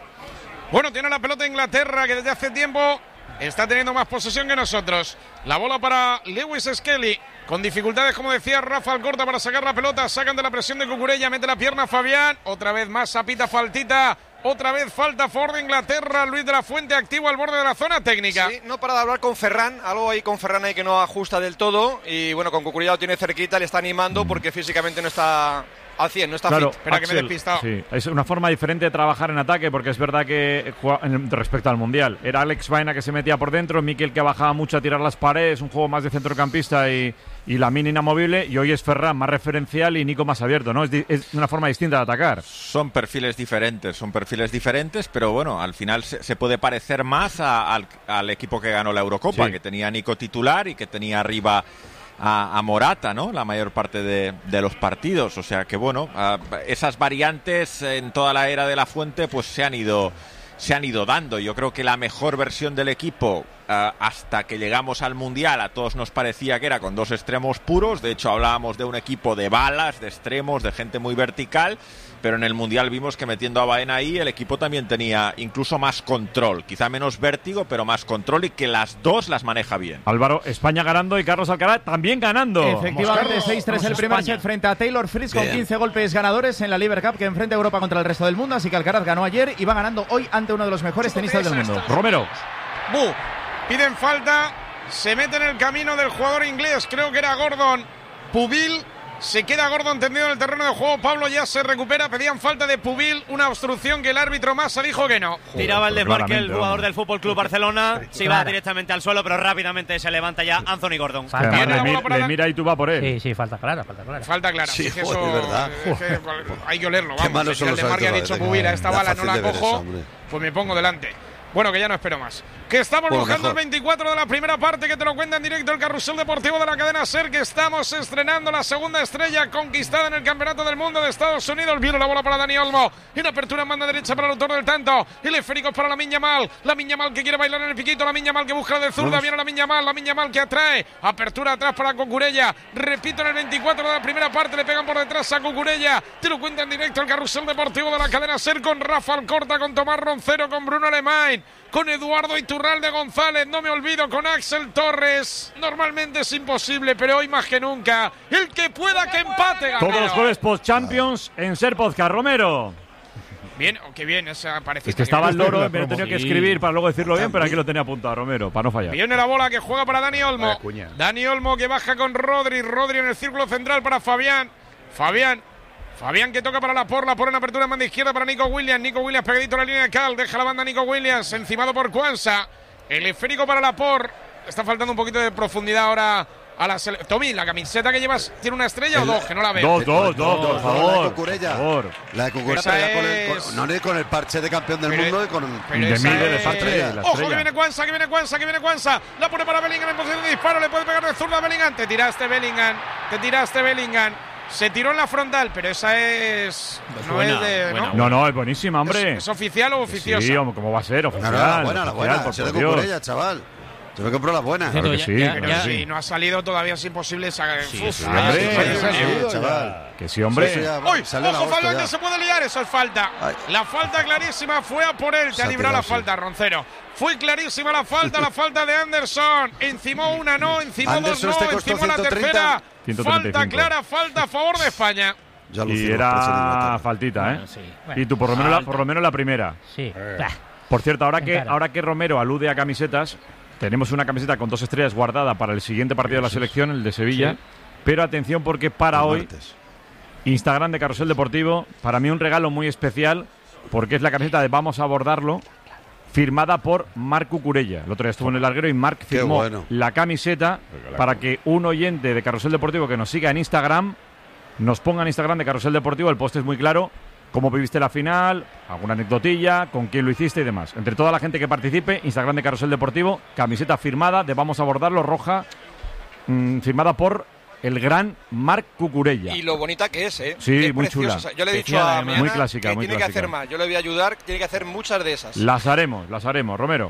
Bueno, tiene la pelota Inglaterra, que desde hace tiempo está teniendo más posesión que nosotros. La bola para Lewis Skelly. Con dificultades, como decía Rafa Alcorta, para sacar la pelota. Sacan de la presión de Cucurella. Mete la pierna Fabián. Otra vez más sapita, faltita. Otra vez falta Ford de Inglaterra. Luis de la Fuente activo al borde de la zona técnica. Sí, no para de hablar con Ferran. Algo ahí con Ferran ahí que no ajusta del todo. Y bueno, con Cucurella lo tiene cerquita. Le está animando porque físicamente no está al cien, no está Claro, fit. Espera que me he Axel, despistado. Sí, es una forma diferente de trabajar en ataque, porque es verdad que juega- en- respecto al Mundial era Alex Baena que se metía por dentro, Mikel que bajaba mucho a tirar las paredes, un juego más de centrocampista y, y Lamine inamovible, y hoy es Ferran más referencial y Nico más abierto, ¿no? Es, di- es una forma distinta de atacar. Son perfiles diferentes, son perfiles diferentes, pero bueno, al final se, se puede parecer más a- al, al equipo que ganó la Eurocopa, Sí. que tenía a Nico titular y que tenía arriba a, a Morata, ¿no? La mayor parte de, de los partidos. O sea que bueno, a, esas variantes en toda la era de la Fuente pues se han ido se han ido dando. Yo creo que la mejor versión del equipo uh, hasta que llegamos al Mundial a todos nos parecía que era con dos extremos puros. De hecho hablábamos de un equipo de balas, de extremos, de gente muy vertical, pero en el Mundial vimos que metiendo a Baena ahí el equipo también tenía incluso más control, quizá menos vértigo, pero más control, y que las dos las maneja bien. Álvaro, España ganando y Carlos Alcaraz también ganando. Efectivamente, seis tres el primer set frente a Taylor Fritz con Bien. quince golpes ganadores en la Lever Cup que enfrenta a Europa contra el resto del mundo, así que Alcaraz ganó ayer y va ganando hoy ante uno de los mejores tenistas del mundo. Romero. Bu, piden falta, se mete en el camino del jugador inglés, creo que era Gordon. Pubil, se queda Gordon tendido en el terreno de juego. Pablo ya se recupera, pedían falta de Pubil, una obstrucción que el árbitro Massa dijo que no. Tiraba el pero desmarque el claramente, jugador vamos. del Fútbol Club Barcelona, se iba Clara. directamente al suelo, pero rápidamente se levanta ya Anthony Gordon. Que Falta. además Viene la le, bola mi- para le la- mira y tú va por él. Sí, sí, falta clara, falta clara. Falta clara. Sí, es que joder, eso, verdad. es que hay que olerlo. Qué Vamos, malos si son el los desmarque ha árbitros, dicho ¿verdad? Pubil, a esta Da bala no fácil la de ver cojo, esa, hombre. pues me pongo delante. Bueno, que ya no espero más. Que estamos Bueno, buscando mejor. el veinticuatro de la primera parte, que te lo cuenta en directo el Carrusel Deportivo de la cadena SER, que estamos estrenando la segunda estrella conquistada en el Campeonato del Mundo de Estados Unidos. Viene la bola para Dani Olmo. En apertura en banda derecha para el autor del tanto. El esférico es para la Miña Mal. La Miña Mal que quiere bailar en el piquito. La Miña Mal que busca de zurda. Viene la Miña Mal. La Miña Mal que atrae. Apertura atrás para Cucurella. Repito, en el veinticuatro de la primera parte le pegan por detrás a Cucurella. Te lo cuenta en directo el Carrusel Deportivo de la cadena SER con Rafa Alcorta, con Tomás Roncero, con Bruno Alemán, con Eduardo Iturralde González, no me olvido, con Axel Torres. Normalmente es imposible, pero hoy más que nunca, el que pueda que empate, Gamero. Todos los jueves post-Champions en Ser Podcast. Romero. Bien, oh, qué bien, esa parece. Es que estaba el loro, me lo he tenido que Sí. escribir para luego decirlo bien, pero aquí lo tenía apuntado, Romero, para no fallar. Viene la bola que juega para Dani Olmo. Vaya cuña. Dani Olmo que baja con Rodri. Rodri en el círculo central para Fabián. Fabián. Fabián que toca para la por, la por en apertura en banda izquierda para Nico Williams. Nico Williams pegadito a la línea de Cal. Deja la banda Nico Williams, encimado por Cuanza. El esférico para la por. Está faltando un poquito de profundidad ahora a la sele- Tommy, ¿la camiseta que llevas tiene una estrella El- o dos? Que no la veo. Dos, dos, dos, por No, la de favor. Cucurella. Por favor. La de Cucurella, Esa pero ya con el, es- con- no ni con el parche de campeón del Pero- mundo y con Pero De esa Miguel de es- parte, la Ojo, estrella. que viene Cuanza, que viene Cuanza, que viene Cuanza. La pone para Bellingham en posición de disparo. Le puede pegar de zurda a Bellingham. Te tiraste, Bellingham. Te tiraste, Bellingham. Se tiró en la frontal, pero esa es. Pues no buena, es de. buena, ¿no? No, no, es buenísima, ¿Es, hombre. es oficial o oficiosa? Sí, hombre, ¿cómo va a ser? No, Oficial. no, la buena, la oficial, buena. por Se de Dios. Cucurella, chaval. Yo me compro la buena. Claro que Ya- sí, ya- claro ya- que sí. Si no ha salido todavía es imposible sacar. Sí, Uf, sí, ah, hombre. sí, sí, sí, sí. Sí, chaval. Que sí, hombre. Eso ya- ¡Uy! salió en ¡Ojo, agosto Fabián, ya. que se puede liar! Eso es falta. Ay. La falta clarísima fue a por él. Te Se ha ha librado la tirado, falta, Roncero. Fue clarísima la falta, la falta de Anderson. Encimó una, no. Encimó Anderson dos, este no. costó Encimó la ciento treinta. tercera. ciento treinta y cinco. Falta clara, falta a favor de España. Ya lo Y hicimos, era precio de Inglaterra. faltita, ¿eh? Bueno, sí. Bueno, Y tú, por lo, menos la, falta. por lo menos la primera. Sí. Bah. Por cierto, ahora que, Encara. ahora que Romero alude a camisetas, tenemos una camiseta con dos estrellas guardada para el siguiente partido de la selección, el de Sevilla. Sí. Pero atención porque para El hoy, martes. Instagram de Carrusel Deportivo, para mí un regalo muy especial, porque es la camiseta de Vamos a abordarlo, firmada por Marc Cucurella. El otro día estuvo en el larguero y Marc Qué firmó bueno. la camiseta para que un oyente de Carrusel Deportivo que nos siga en Instagram, nos ponga en Instagram de Carrusel Deportivo, el post es muy claro, cómo viviste la final, alguna anecdotilla, con quién lo hiciste y demás. Entre toda la gente que participe, Instagram de Carrusel Deportivo, camiseta firmada de Vamos a abordarlo, roja, mmm, firmada por el gran Marc Cucurella. Y lo bonita que es, ¿eh? Sí, Que es muy preciosa. chula. O sea, yo le he dicho Especial, a además. Miana Muy clásica, que muy tiene clásica. que hacer más. Yo le voy a ayudar, tiene que hacer muchas de esas. Las haremos, las haremos, Romero.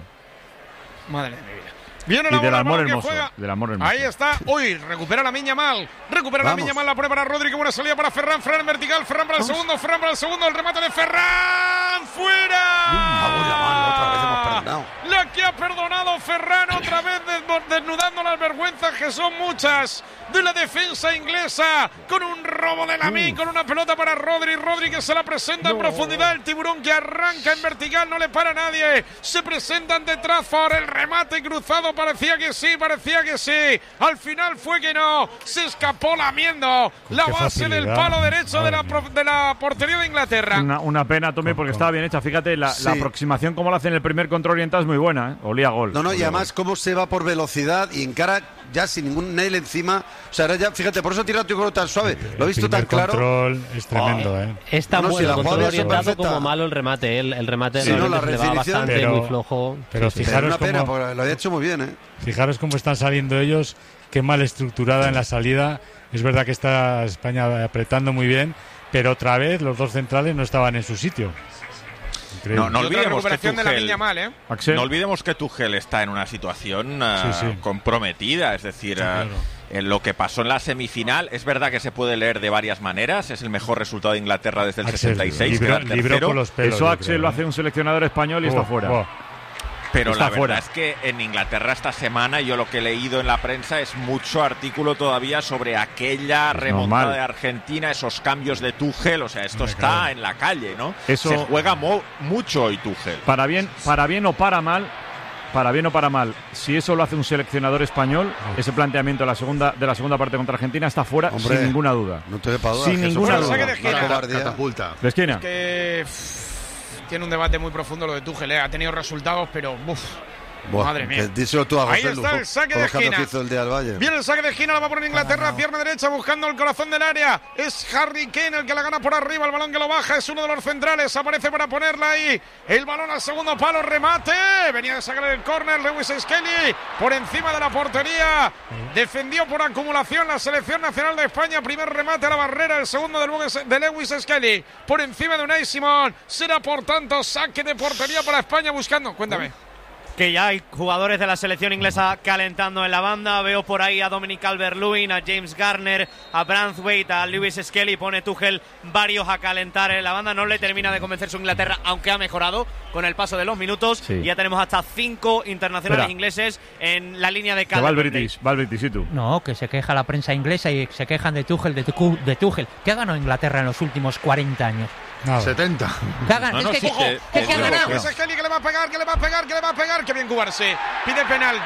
Madre mía. Viene Y la del bola, amor balón que hermoso, juega. del amor hermoso. Ahí está. Uy, recupera la Miña Mal. Recupera la Vamos. Miña Mal. La pone para Rodri. Qué buena salida para Ferran. Ferran en vertical. Ferran para el segundo. Ferran para el segundo. El remate de Ferran. ¡Fuera! Ah, uy, la mano, otra vez hemos perdonado. La que ha perdonado Ferran. Otra vez des- desnudando las vergüenzas, que son muchas, de la defensa inglesa. Con un robo de Lamine. Con una pelota para Rodri. Rodri que se la presenta en profundidad. El tiburón que arranca en vertical. No le para a nadie. Se presentan detrás por el remate cruzado. Parecía que sí. Parecía que sí. Al final fue que no. Se escapó lamiendo la qué base del facilidad. palo derecho de la, Madre pro- de la portería de Inglaterra. Una, una pena, Tommy, porque estaba bien hecha. Fíjate, la, Sí. la aproximación como la hace en el primer control oriental es muy buena, ¿eh? Olía a gol. No, no, y Olía a además cómo se va por velocidad y encara ya sin ningún nail encima. O sea, ahora ya, fíjate, por eso ha tirado tu gol tan suave. Lo he visto El tan primer claro. control es tremendo, ¿eh? Es tan No, no, si bueno la el control jugada había sido orientado perfecta. como malo el remate. El, el remate Sí, no, la realmente se le va redefinición. bastante, Pero- muy flojo. Pero Sí, sí. Pero fijaros una pena, cómo, porque lo había hecho muy bien, ¿eh? fijaros cómo están saliendo ellos, qué mal estructurada en la salida. Es verdad que está España apretando muy bien, pero otra vez los dos centrales no estaban en su sitio. Increíble. No, no Y otra olvidemos que recuperación de la Tuchel- Miña Mal, ¿eh? Axel. No olvidemos que Tuchel está en una situación ah, Sí, sí. comprometida, es decir, ah, claro. en lo que pasó en la semifinal, es verdad que se puede leer de varias maneras, es el mejor resultado de Inglaterra desde el Axel, sesenta y seis, libró- queda libró tercero, con los pelos, Eso yo Axel creo, lo ¿eh? hace un seleccionador español y Oh, está fuera. oh. pero está la verdad fuera. es que en Inglaterra esta semana yo lo que he leído en la prensa es mucho artículo todavía sobre aquella remontada normal. de Argentina, esos cambios de Tuchel, o sea, esto Hombre, está claro. en la calle, ¿no? Eso- Se juega mo- mucho hoy Tuchel. Para bien, para bien o para mal, para bien o para mal, si eso lo hace un seleccionador español, ese planteamiento de la segunda, de la segunda parte contra Argentina está fuera Hombre, sin ninguna duda. No te quepa duda. Sin Jesús. ninguna Bueno, duda. saque de esquina. Una cobardía. Catapulta. ¿De esquina? Que pff, tiene un debate muy profundo lo de Tuchel, ¿eh? Ha tenido resultados, pero uf, Buah, madre mía. que díselo tú a Ahí José está Lu, el saque con de los cambios esquina. que hizo el día del Valle. Viene el saque de esquina, la va a poner Inglaterra, pierna derecha buscando el corazón del área. Es Harry Kane el que la gana por arriba, el balón que lo baja, es uno de los centrales, aparece para ponerla ahí. El balón al segundo palo, remate. Venía de sacar el córner, Lewis Skelly por encima de la portería. Defendió por acumulación la selección nacional de España. Primer remate a la barrera, el segundo de Lewis, de Lewis Skelly por encima de Unai Simón. Será por tanto saque de portería para España buscando. Cuéntame. Que ya hay jugadores de la selección inglesa calentando en la banda. Veo por ahí a Dominic Calvert-Lewin, a James Garner, a Branthwaite, a Lewis Skelly. Pone Tuchel varios a calentar en la banda. No le termina de convencer su Inglaterra, aunque ha mejorado con el paso de los minutos. Sí. Y ya tenemos hasta cinco internacionales Espera. ingleses en la línea de Que va el Calvert-Lewin. British, va el British, ¿y tú? No, que se queja la prensa inglesa y se quejan de Tuchel, de, Tucu- de Tuchel. ¿Qué ha ganado Inglaterra en los últimos cuarenta años? Nada. setenta. ¿Qué ha ganado? No, no, es que, sí, ¿qué- que- qué- que qué ha digo ganado? que- Lewis Skelly que le va a pegar, que le va a pegar, que le va a pegar. Que bien jugarse. Pide penalti.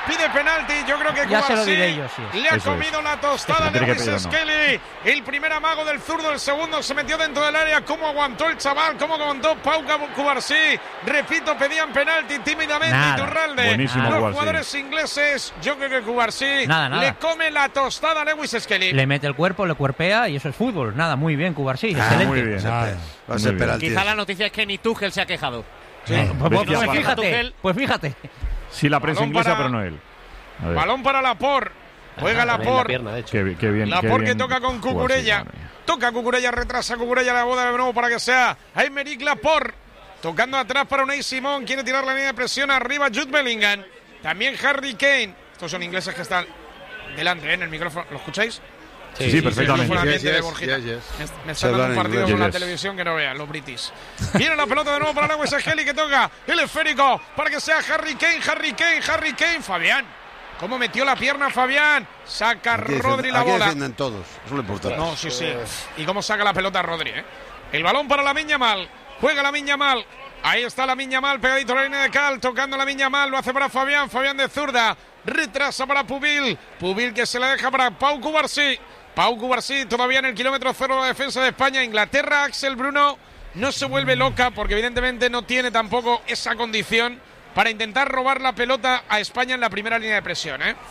pide penalti. Yo creo que Ya se lo Cubarsí diré yo, sí. le ha Eso comido es. la tostada Eso de tiene que Lewis pedir, ¿no? Skelly. El primer amago del zurdo, el segundo se metió dentro del área. ¿Cómo aguantó el chaval? ¿Cómo aguantó Pau Cubarsí? Repito, pedían penalti tímidamente. Nada. Iturralde. Buenísimo, Los Cubarsí. jugadores ingleses, yo creo que Cubarsí Nada, nada. le come la tostada a Lewis Skelly. Le mete el cuerpo, le cuerpea y eso es fútbol. Nada, muy bien, Cubarsí. Ah, excelente. Muy bien. Ah, Va a ser Muy bien. penalti. Quizá la noticia es que ni Tuchel se ha quejado. Sí. Pues, pues, Bestia pues para- fíjate, Tuchel. pues fíjate. Sí, la prensa Balón inglesa, para- pero no él. A ver. Balón para Laporte. Juega También la Laporte. pierna, de hecho. Qué, bi- qué bien. qué Laporte que bien toca con jugó así, Cucurella. madre mía. Toca Cucurella, retrasa Cucurella la boda de nuevo para que sea Aymeric Laporte. Tocando atrás para Unai Simón. Quiere tirar la línea de presión arriba Jude Bellingham. También Harry Kane. Estos son ingleses que están delante, ¿eh? En el micrófono. ¿Lo escucháis? Sí, sí, perfectamente. El micrófono Yes, ambiente de yes, Borjita. yes, yes. Me, me Se están dando hablan un en partido inglés. con la Yes. televisión que no vean, los british. Viene la pelota de nuevo para Lewis Skelly que toca el esférico para que sea Harry Kane, Harry Kane, Harry Kane. Fabián. ¿Cómo metió la pierna Fabián? Saca Aquí Rodri defienden- la aquí bola. defienden todos. Eso es lo importante. No, sí, sí. Y cómo saca la pelota Rodri, ¿eh? El balón para la Miña Mal. Juega la Miña Mal. Ahí está la Miña Mal, pegadito a la línea de Cal, tocando la Miña Mal. Lo hace para Fabián. Fabián de zurda. Retrasa para Pubil. Pubil que se la deja para Pau Cubarsí. Pau Cubarsí todavía en el kilómetro cero de la defensa de España. Inglaterra, Axel Bruno no se vuelve loca porque evidentemente no tiene tampoco esa condición para intentar robar la pelota a España en la primera línea de presión, ¿eh?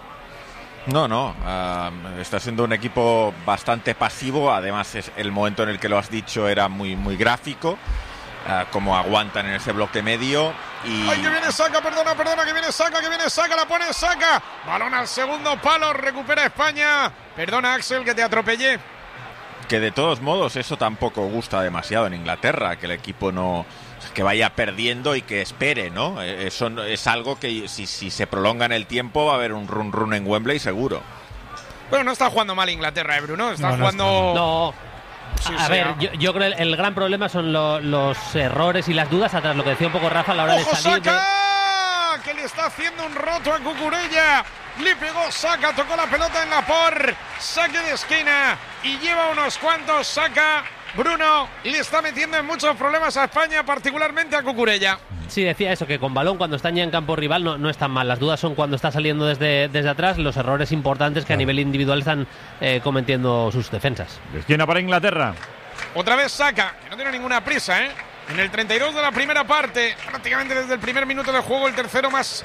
No, no, ah, está siendo un equipo bastante pasivo, además es el momento en el que lo has dicho era muy, muy gráfico, ah, como aguantan en ese bloque medio y... ¡Ay, que viene Saca! Perdona, perdona, que viene Saca, que viene Saca, la pone Saca. Balón al segundo palo, recupera España. Perdona, Axel, que te atropellé. Que de todos modos eso tampoco gusta demasiado en Inglaterra, que el equipo no... que vaya perdiendo y que espere, ¿no? Eh, Eso no- es algo que si, si se prolonga en el tiempo va a haber un run run en Wembley seguro. Bueno, no está jugando mal Inglaterra, ¿eh, Bruno? Está No, no jugando... No. Sí, a sí, ver, ah. yo, yo creo que el, el gran problema son lo- los errores y las dudas atrás, lo que decía un poco Rafa a la hora de ¡Ojo, salir de... Saca! Que le está haciendo un roto a Cucurella. Le pegó Saca, tocó la pelota en la por. Saque de esquina y lleva unos cuantos. Saca. Bruno le está metiendo en muchos problemas a España, particularmente a Cucurella. Sí, decía eso, que con balón cuando están ya en campo rival no, no están mal. Las dudas son cuando está saliendo desde, desde atrás, los errores importantes que a nivel individual están eh, cometiendo sus defensas. De esquina para Inglaterra. Otra vez Saca, que no tiene ninguna prisa, ¿eh? En el treinta y dos de la primera parte, prácticamente desde el primer minuto de juego, el tercero más,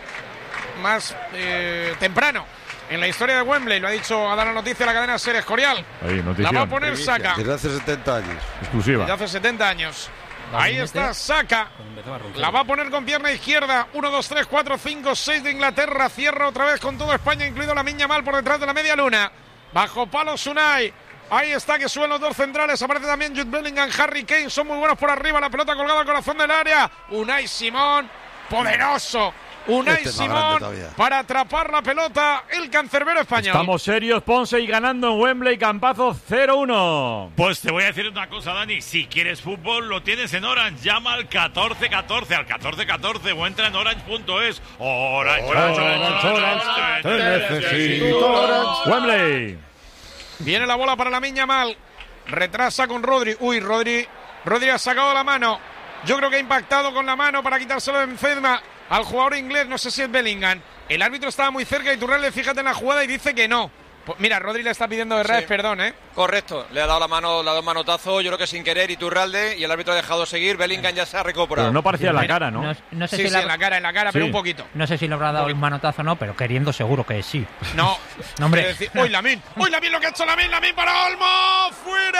más eh, temprano en la historia de Wembley. Lo ha dicho, ha dado la noticia a la cadena Ser Escorial. Ahí, La notición. va a poner Saca Desde hace setenta años. Exclusiva. desde hace setenta años. Ahí está Saca. La va a poner con pierna izquierda. uno, dos, tres, cuatro, cinco, seis de Inglaterra. Cierra otra vez con todo España, incluido la Miña Mal por detrás de la media luna. Bajo palo Unai. Ahí está, que suben los dos centrales. Aparece también Jude Bellingham, Harry Kane. Son muy buenos por arriba. La pelota colgada al corazón del área. Unai Simón, poderoso. Unai Este es más grande Simón todavía. para atrapar la pelota. El cancerbero español. Estamos serios, Ponce, y ganando en Wembley, campazo cero uno. Pues te voy a decir una cosa, Dani. Si quieres fútbol, lo tienes en Orange. Llama al catorce catorce, al catorce catorce o entra en orange punto es. Orange, Orange, Orange, Orange, Te necesito, Orange. Wembley. Viene la bola para la Miña Mal. Retrasa con Rodri. Uy, Rodri. Rodri ha sacado la mano. Yo creo que ha impactado con la mano para quitárselo de encima al jugador inglés. No sé si es Bellingham. El árbitro estaba muy cerca y Iturralde, fíjate en la jugada y dice que no. Pues mira, Rodri le está pidiendo de Reis Sí. perdón, ¿eh? Correcto, le ha dado la mano, le ha dado un manotazo, yo creo que sin querer Iturralde, y el árbitro ha dejado seguir. Bellingham ya se ha recuperado. Pero no parecía en la cara, ¿no? No, no sé Sí, si sí, le en la habrá- cara, en la cara, pero Sí. un poquito. no sé si le habrá dado el manotazo o no, pero queriendo seguro que sí. No, No, hombre. quiere decir, ¡uy, Lamin! ¡Uy, Lamin, lo que ha hecho Lamin! ¡Lamin para Olmo!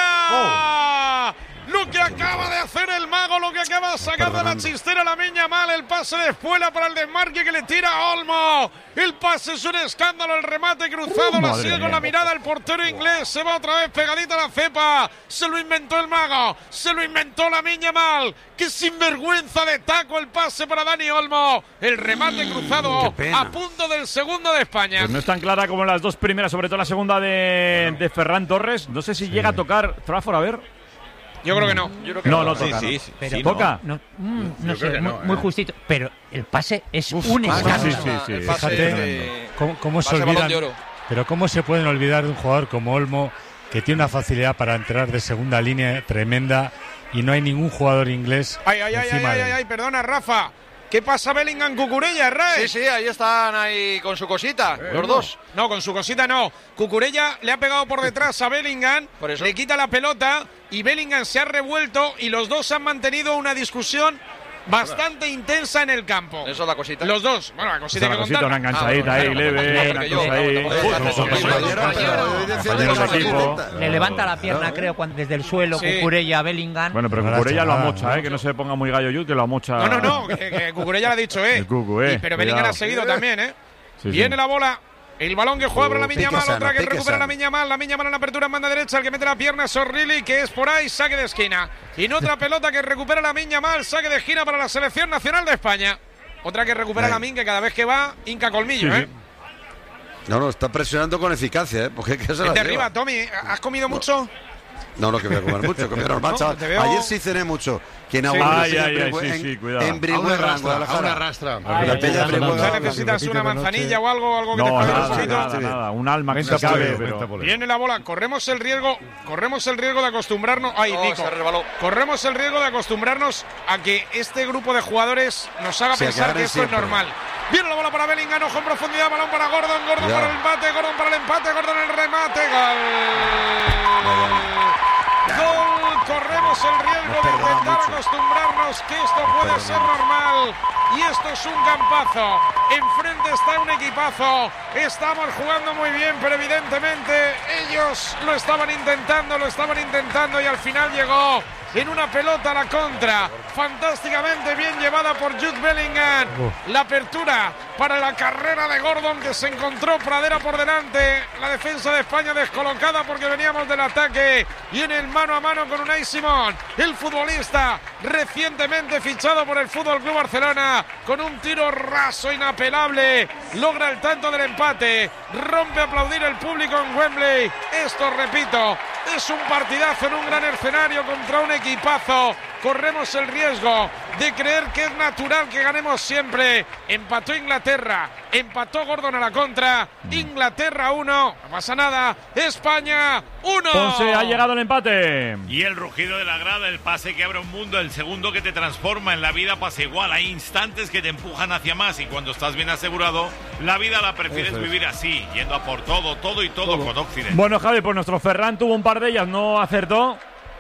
¡Fuera! Lo que acaba de hacer el mago, lo que acaba de sacar de la chistera la Miña Mal, el pase de espuela para el desmarque que le tira a Olmo. El pase es un escándalo, el remate cruzado, la Madre sigue con mía. la mirada el portero inglés, se va otra vez pegadita a la cepa. Se lo inventó el mago, se lo inventó la Miña Mal. ¡Qué sinvergüenza de taco el pase para Dani Olmo! El remate cruzado qué pena. a punto del segundo de España. Pues no es tan clara como las dos primeras, sobre todo la segunda de, de Ferran Torres. No sé si llega a tocar Trafford, a ver. Yo creo que no. Yo creo que No, no Sí, toca. sí, ¿no? sí, Pero sí, ¿Toca? No, mm, no Yo sé, creo que muy, no, muy ¿eh? justito. Pero el pase es Uf, un pase, escándalo. sí, sí, sí. El pase Fíjate, de- ¿Cómo, cómo se pase balón olvidan? de oro. Pero cómo se pueden olvidar de un jugador como Olmo, que tiene una facilidad para entrar de segunda línea tremenda y no hay ningún jugador inglés Ay, ay, ay, ay, encima ay, de ay, él. ay, perdona, Rafa. ¿Qué pasa Bellingham, Cucurella, Ray? Sí, sí, ahí están ahí con su cosita, Eh, los no. dos. No, con su cosita no. Cucurella le ha pegado por detrás a Bellingham, Por eso. le quita la pelota y Bellingham se ha revuelto y los dos han mantenido una discusión bastante intensa en el campo. Eso es la cosita. Los dos. Bueno, la cosita Esa que cosita, contar. una enganchadita ahí, leve, una cosa ahí. Compañeros de equipo. Le levanta la pierna, creo, cuando, desde el suelo, Sí. Cucurella a Bellingham. Bueno, pero Cucurella lo amocha, ¿eh? Que no se ponga muy gallo yo, que lo amocha. No, no, no, que, que Cucurella le ha dicho, ¿eh? El Cucu, eh. Y- pero Bellingham Cuidado. ha seguido también, ¿eh? Sí, sí. Viene la bola. El balón que juega para la Pique Miña Mal, sano, otra que pique recupera la sano. Miña Mal, la Miña Mal en apertura en banda derecha, el que mete la pierna es Orrili, que es por ahí, saque de esquina. Y en otra pelota que recupera la Miña Mal, saque de esquina para la selección nacional de España. Otra que recupera Ahí. la Min, que cada vez que va, hinca colmillo, Sí, ¿eh? No, no, está presionando con eficacia, ¿eh? Porque ¿qué se la Desde lleva? arriba, Tommy, ¿has comido mucho? No, no, que voy a comer mucho, que voy a normal, No, chaval. te veo- Ayer sí cené mucho. Quien Sí. ha Ay, ay, ay, sí, sí, cuidado. En Brihuega, en Guadalajara. arrastra. Ay, la Peña ay, Brihuega. ¿Ya necesitas una manzanilla o algo, algo que te No, pase nada, un poquito? nada, nada. Un alma que Venta se cabe, poleo, pero. venta poleo. Viene la bola, corremos el riesgo, corremos el riesgo de acostumbrarnos. Ay, Oh, Nico. se resbaló. Corremos el riesgo de acostumbrarnos a que este grupo de jugadores nos haga Sí, a que pensar ganen que esto siempre. es normal. Viene la bola para Bellingham, ojo en profundidad, balón para Gordon, Gordon Cuidado. para el empate, Gordon para el empate, Gordon el remate, gol. Gol, corremos el riesgo de perdona intentar mucho. acostumbrarnos que esto puede ser normal. Y esto es un campazo. Enfrente está un equipazo. Estamos jugando muy bien, pero evidentemente ellos lo estaban intentando, lo estaban intentando y al final llegó en una pelota a la contra. Fantásticamente bien llevada por Jude Bellingham. La apertura para la carrera de Gordon, que se encontró Pradera por delante. La defensa de España descolocada porque veníamos del ataque. Y en el mano a mano con Unai Simón, el futbolista recientemente fichado por el Fútbol Club Barcelona, con un tiro raso inapelable, logra el tanto del empate. Rompe a aplaudir el público en Wembley. Esto, repito, es un partidazo en un gran escenario contra un equipazo. Corremos el riesgo de creer que es natural que ganemos siempre. Empató Inglaterra, empató Gordon a la contra. Inglaterra uno, no pasa nada. España uno. Ponce, ha llegado el empate. Y el rugido de la grada, el pase que abre un mundo, el segundo que te transforma en la vida pasa igual. Hay instantes que te empujan hacia más y cuando estás bien asegurado, la vida la prefieres vivir así, yendo a por todo, todo y todo, con Occidente. Bueno, Javi, pues nuestro Ferran tuvo un par de ellas, no acertó.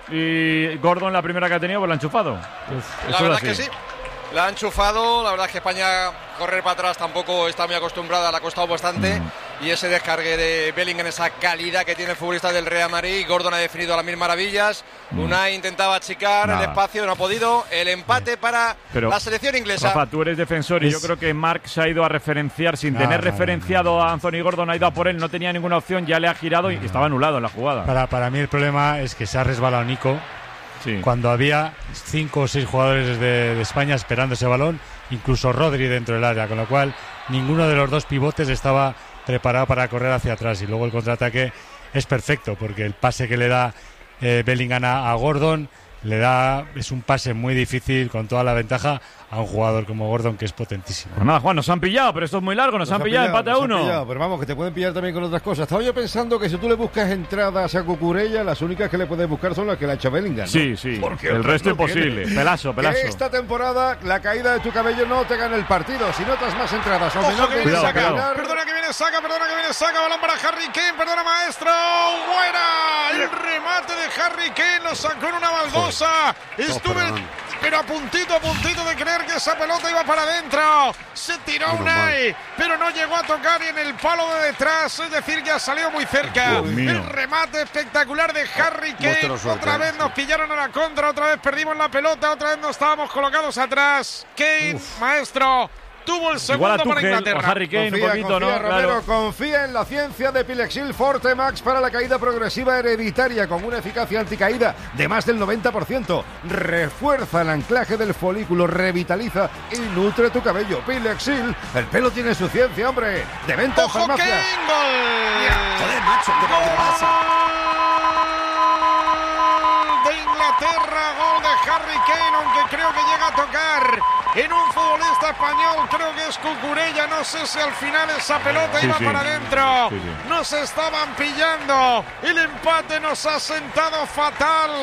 Y Gordon, la primera que ha tenido, pues la ha enchufado. La Eso verdad es es así. que sí. La han enchufado, la verdad es que España correr para atrás tampoco está muy acostumbrada, le ha costado bastante. Mm. Y ese descargue de Bellingham, esa calidad que tiene el futbolista del Real Madrid, Gordon ha definido a las mil maravillas. Unai intentaba achicar Mm. Nada. el espacio, no ha podido. El empate para Pero, la selección inglesa. Rafa, tú eres defensor y Es- yo creo que Mark se ha ido a referenciar sin No, tener no, no, referenciado a Anthony Gordon, ha ido a por él, no tenía ninguna opción, ya le ha girado y estaba anulado en la jugada. Para, para mí el problema es que se ha resbalado Nico Sí. cuando había cinco o seis jugadores de, de España esperando ese balón, incluso Rodri dentro del área, con lo cual ninguno de los dos pivotes estaba preparado para correr hacia atrás y luego el contraataque es perfecto porque el pase que le da eh, Bellingham a, a Gordon le da, es un pase muy difícil con toda la ventaja a un jugador como Gordon que es potentísimo. Pues nada, Juan, nos han pillado, pero esto es muy largo, nos, han pillado, empate a nos han uno. pillado, pero vamos, que te pueden pillar también con otras cosas. Estaba yo pensando que si tú le buscas entradas a Cucurella, las únicas que le puedes buscar son las que le ha hecho Bellingham, ¿no? Sí, sí, Porque el otras resto no imposible. tiene. Pelazo, pelazo. Que esta temporada la caída de tu cabello no te gana el partido. Si notas más entradas o Ojo menor que de viene Cuidado, saca. cuidado. Perdona que viene saca, perdona que viene saca. Balón para Harry Kane, perdona maestro. Buena. El remate de Harry Kane lo sacó en una baldosa. Estuve, perdón. pero a puntito, a puntito de creer que esa pelota iba para adentro. Se tiró Menos Unai, pero no llegó a tocar y en el palo de detrás. Es decir, que ha salido muy cerca. Dios mío. El remate espectacular de Harry Kane. Muestra suerte, Otra ¿eh? vez nos pillaron a la contra, otra vez perdimos la pelota, otra vez no estábamos colocados atrás. Kane, maestro, tuvo el Igual a segundo para Tuchel o Inglaterra. Harry Kane un Confía, poquito, confía, ¿no? Romero, Claro. confía en la ciencia de Pilexil Forte Max para la caída progresiva hereditaria con una eficacia anticaída de más del noventa por ciento. Refuerza el anclaje del folículo, revitaliza y nutre tu cabello. Pilexil, el pelo tiene su ciencia, hombre. De venta en ¡Ojo, farmacias. Kane! ¡Gol! Joder, macho, ¿qué te pasa? De Inglaterra, gol de Harry Kane, aunque creo que llega a tocar en un futbolista español, creo que es Cucurella, no sé si al final esa pelota Sí, iba sí. para adentro, Sí, sí. nos estaban pillando, el empate nos ha sentado fatal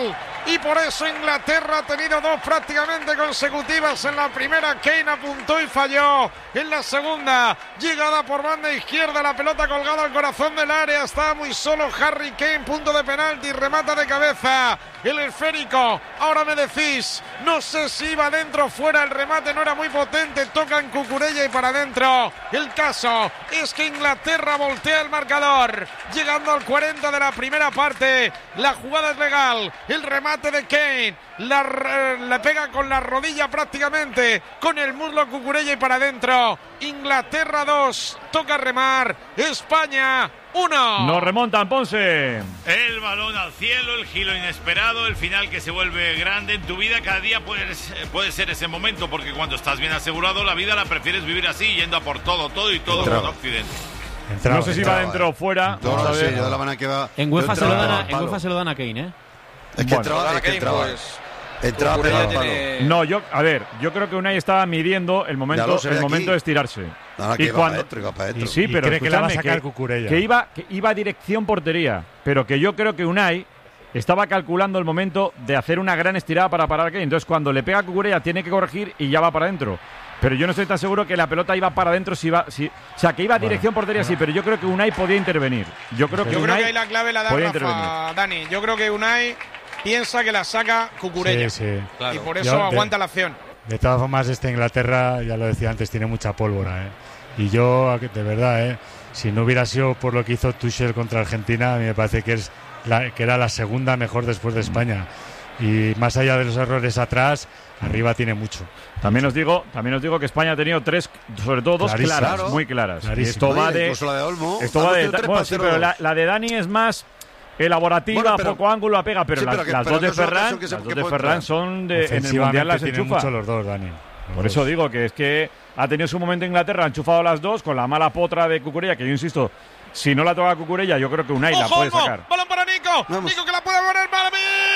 y por eso Inglaterra ha tenido dos prácticamente consecutivas. En la primera Kane apuntó y falló, en la segunda llegada por banda izquierda, la pelota colgada al corazón del área, estaba muy solo Harry Kane, punto de penalti, remata de cabeza el esférico. Ahora me decís, no sé si iba dentro o fuera, el remate no era muy potente, toca en Cucurella y para adentro. El caso es que Inglaterra voltea el marcador, llegando al cuarenta de la primera parte. La jugada es legal, el remate de Kane, la, la pega con la rodilla prácticamente, con el muslo Cucurella y para adentro. Inglaterra dos, toca remar, España uno. Nos remontan, Ponce. El balón al cielo, el giro inesperado, el final que se vuelve grande en tu vida. Cada día puedes, puede ser ese momento, porque cuando estás bien asegurado, la vida la prefieres vivir así, yendo a por todo, todo y todo con Occidente. Entraba, no sé si va dentro o fuera. No, no sé, yo de la manera que va. En UEFA se lo dan a, en UEFA se lo dan a Kane, ¿eh? Es que entraba, es que entraba. Pues, entraba pegado tiene... No, yo, a ver, yo creo que Unai estaba midiendo el momento, el momento de estirarse. Nada, que y iba cuando... para adentro, iba para adentro. Y sí, y pero cree que la va a sacar que, Cucurella. Que iba, que iba dirección portería, pero que yo creo que Unai estaba calculando el momento de hacer una gran estirada para parar a Kane. Entonces, cuando le pega a Cucurella, tiene que corregir y ya va para adentro. Pero yo no estoy tan seguro que la pelota iba para adentro, si va, si, o sea, que iba a dirección bueno, portería, bueno. sí, pero yo creo que Unai podía intervenir. Yo creo que yo Unai creo que ahí la clave la da Rafa, Dani. Yo creo que Unai piensa que la saca Cucurella. Sí, sí. Claro. Y por eso yo, aguanta de, la acción. De todas formas, esta Inglaterra, ya lo decía antes, tiene mucha pólvora, ¿eh? Y yo, de verdad, ¿eh? Si no hubiera sido por lo que hizo Tuchel contra Argentina, a mí me parece que, es la, que era la segunda mejor después de España. Y más allá de los errores atrás, arriba tiene mucho. También os digo, también os digo que España ha tenido tres, sobre todo dos Clarísimo. claras, Claro. muy claras. Y Clarísimo. esto va de, Incluso la de Olmo. esto va de, tres bueno, sí, pero la, la de Dani es más elaborativa, Bueno, pero- poco ángulo, la pega, pero, Sí, las, pero que- las pero dos de no es una Ferran, ocasión que se- las dos que de puede Ferran entrar. son de en el Ofensivamente mundial las tienen enchufa. mucho los dos, Dani. Los Por eso dos. digo que es que ha tenido su momento Inglaterra, ha enchufado las dos con la mala potra de Cucurella, que yo insisto, si no la toca Cucurella, yo creo que Unai la ¡Ojo, puede Olmo! sacar. Balón para Nico. Vamos. Nico que la puede poner para mí.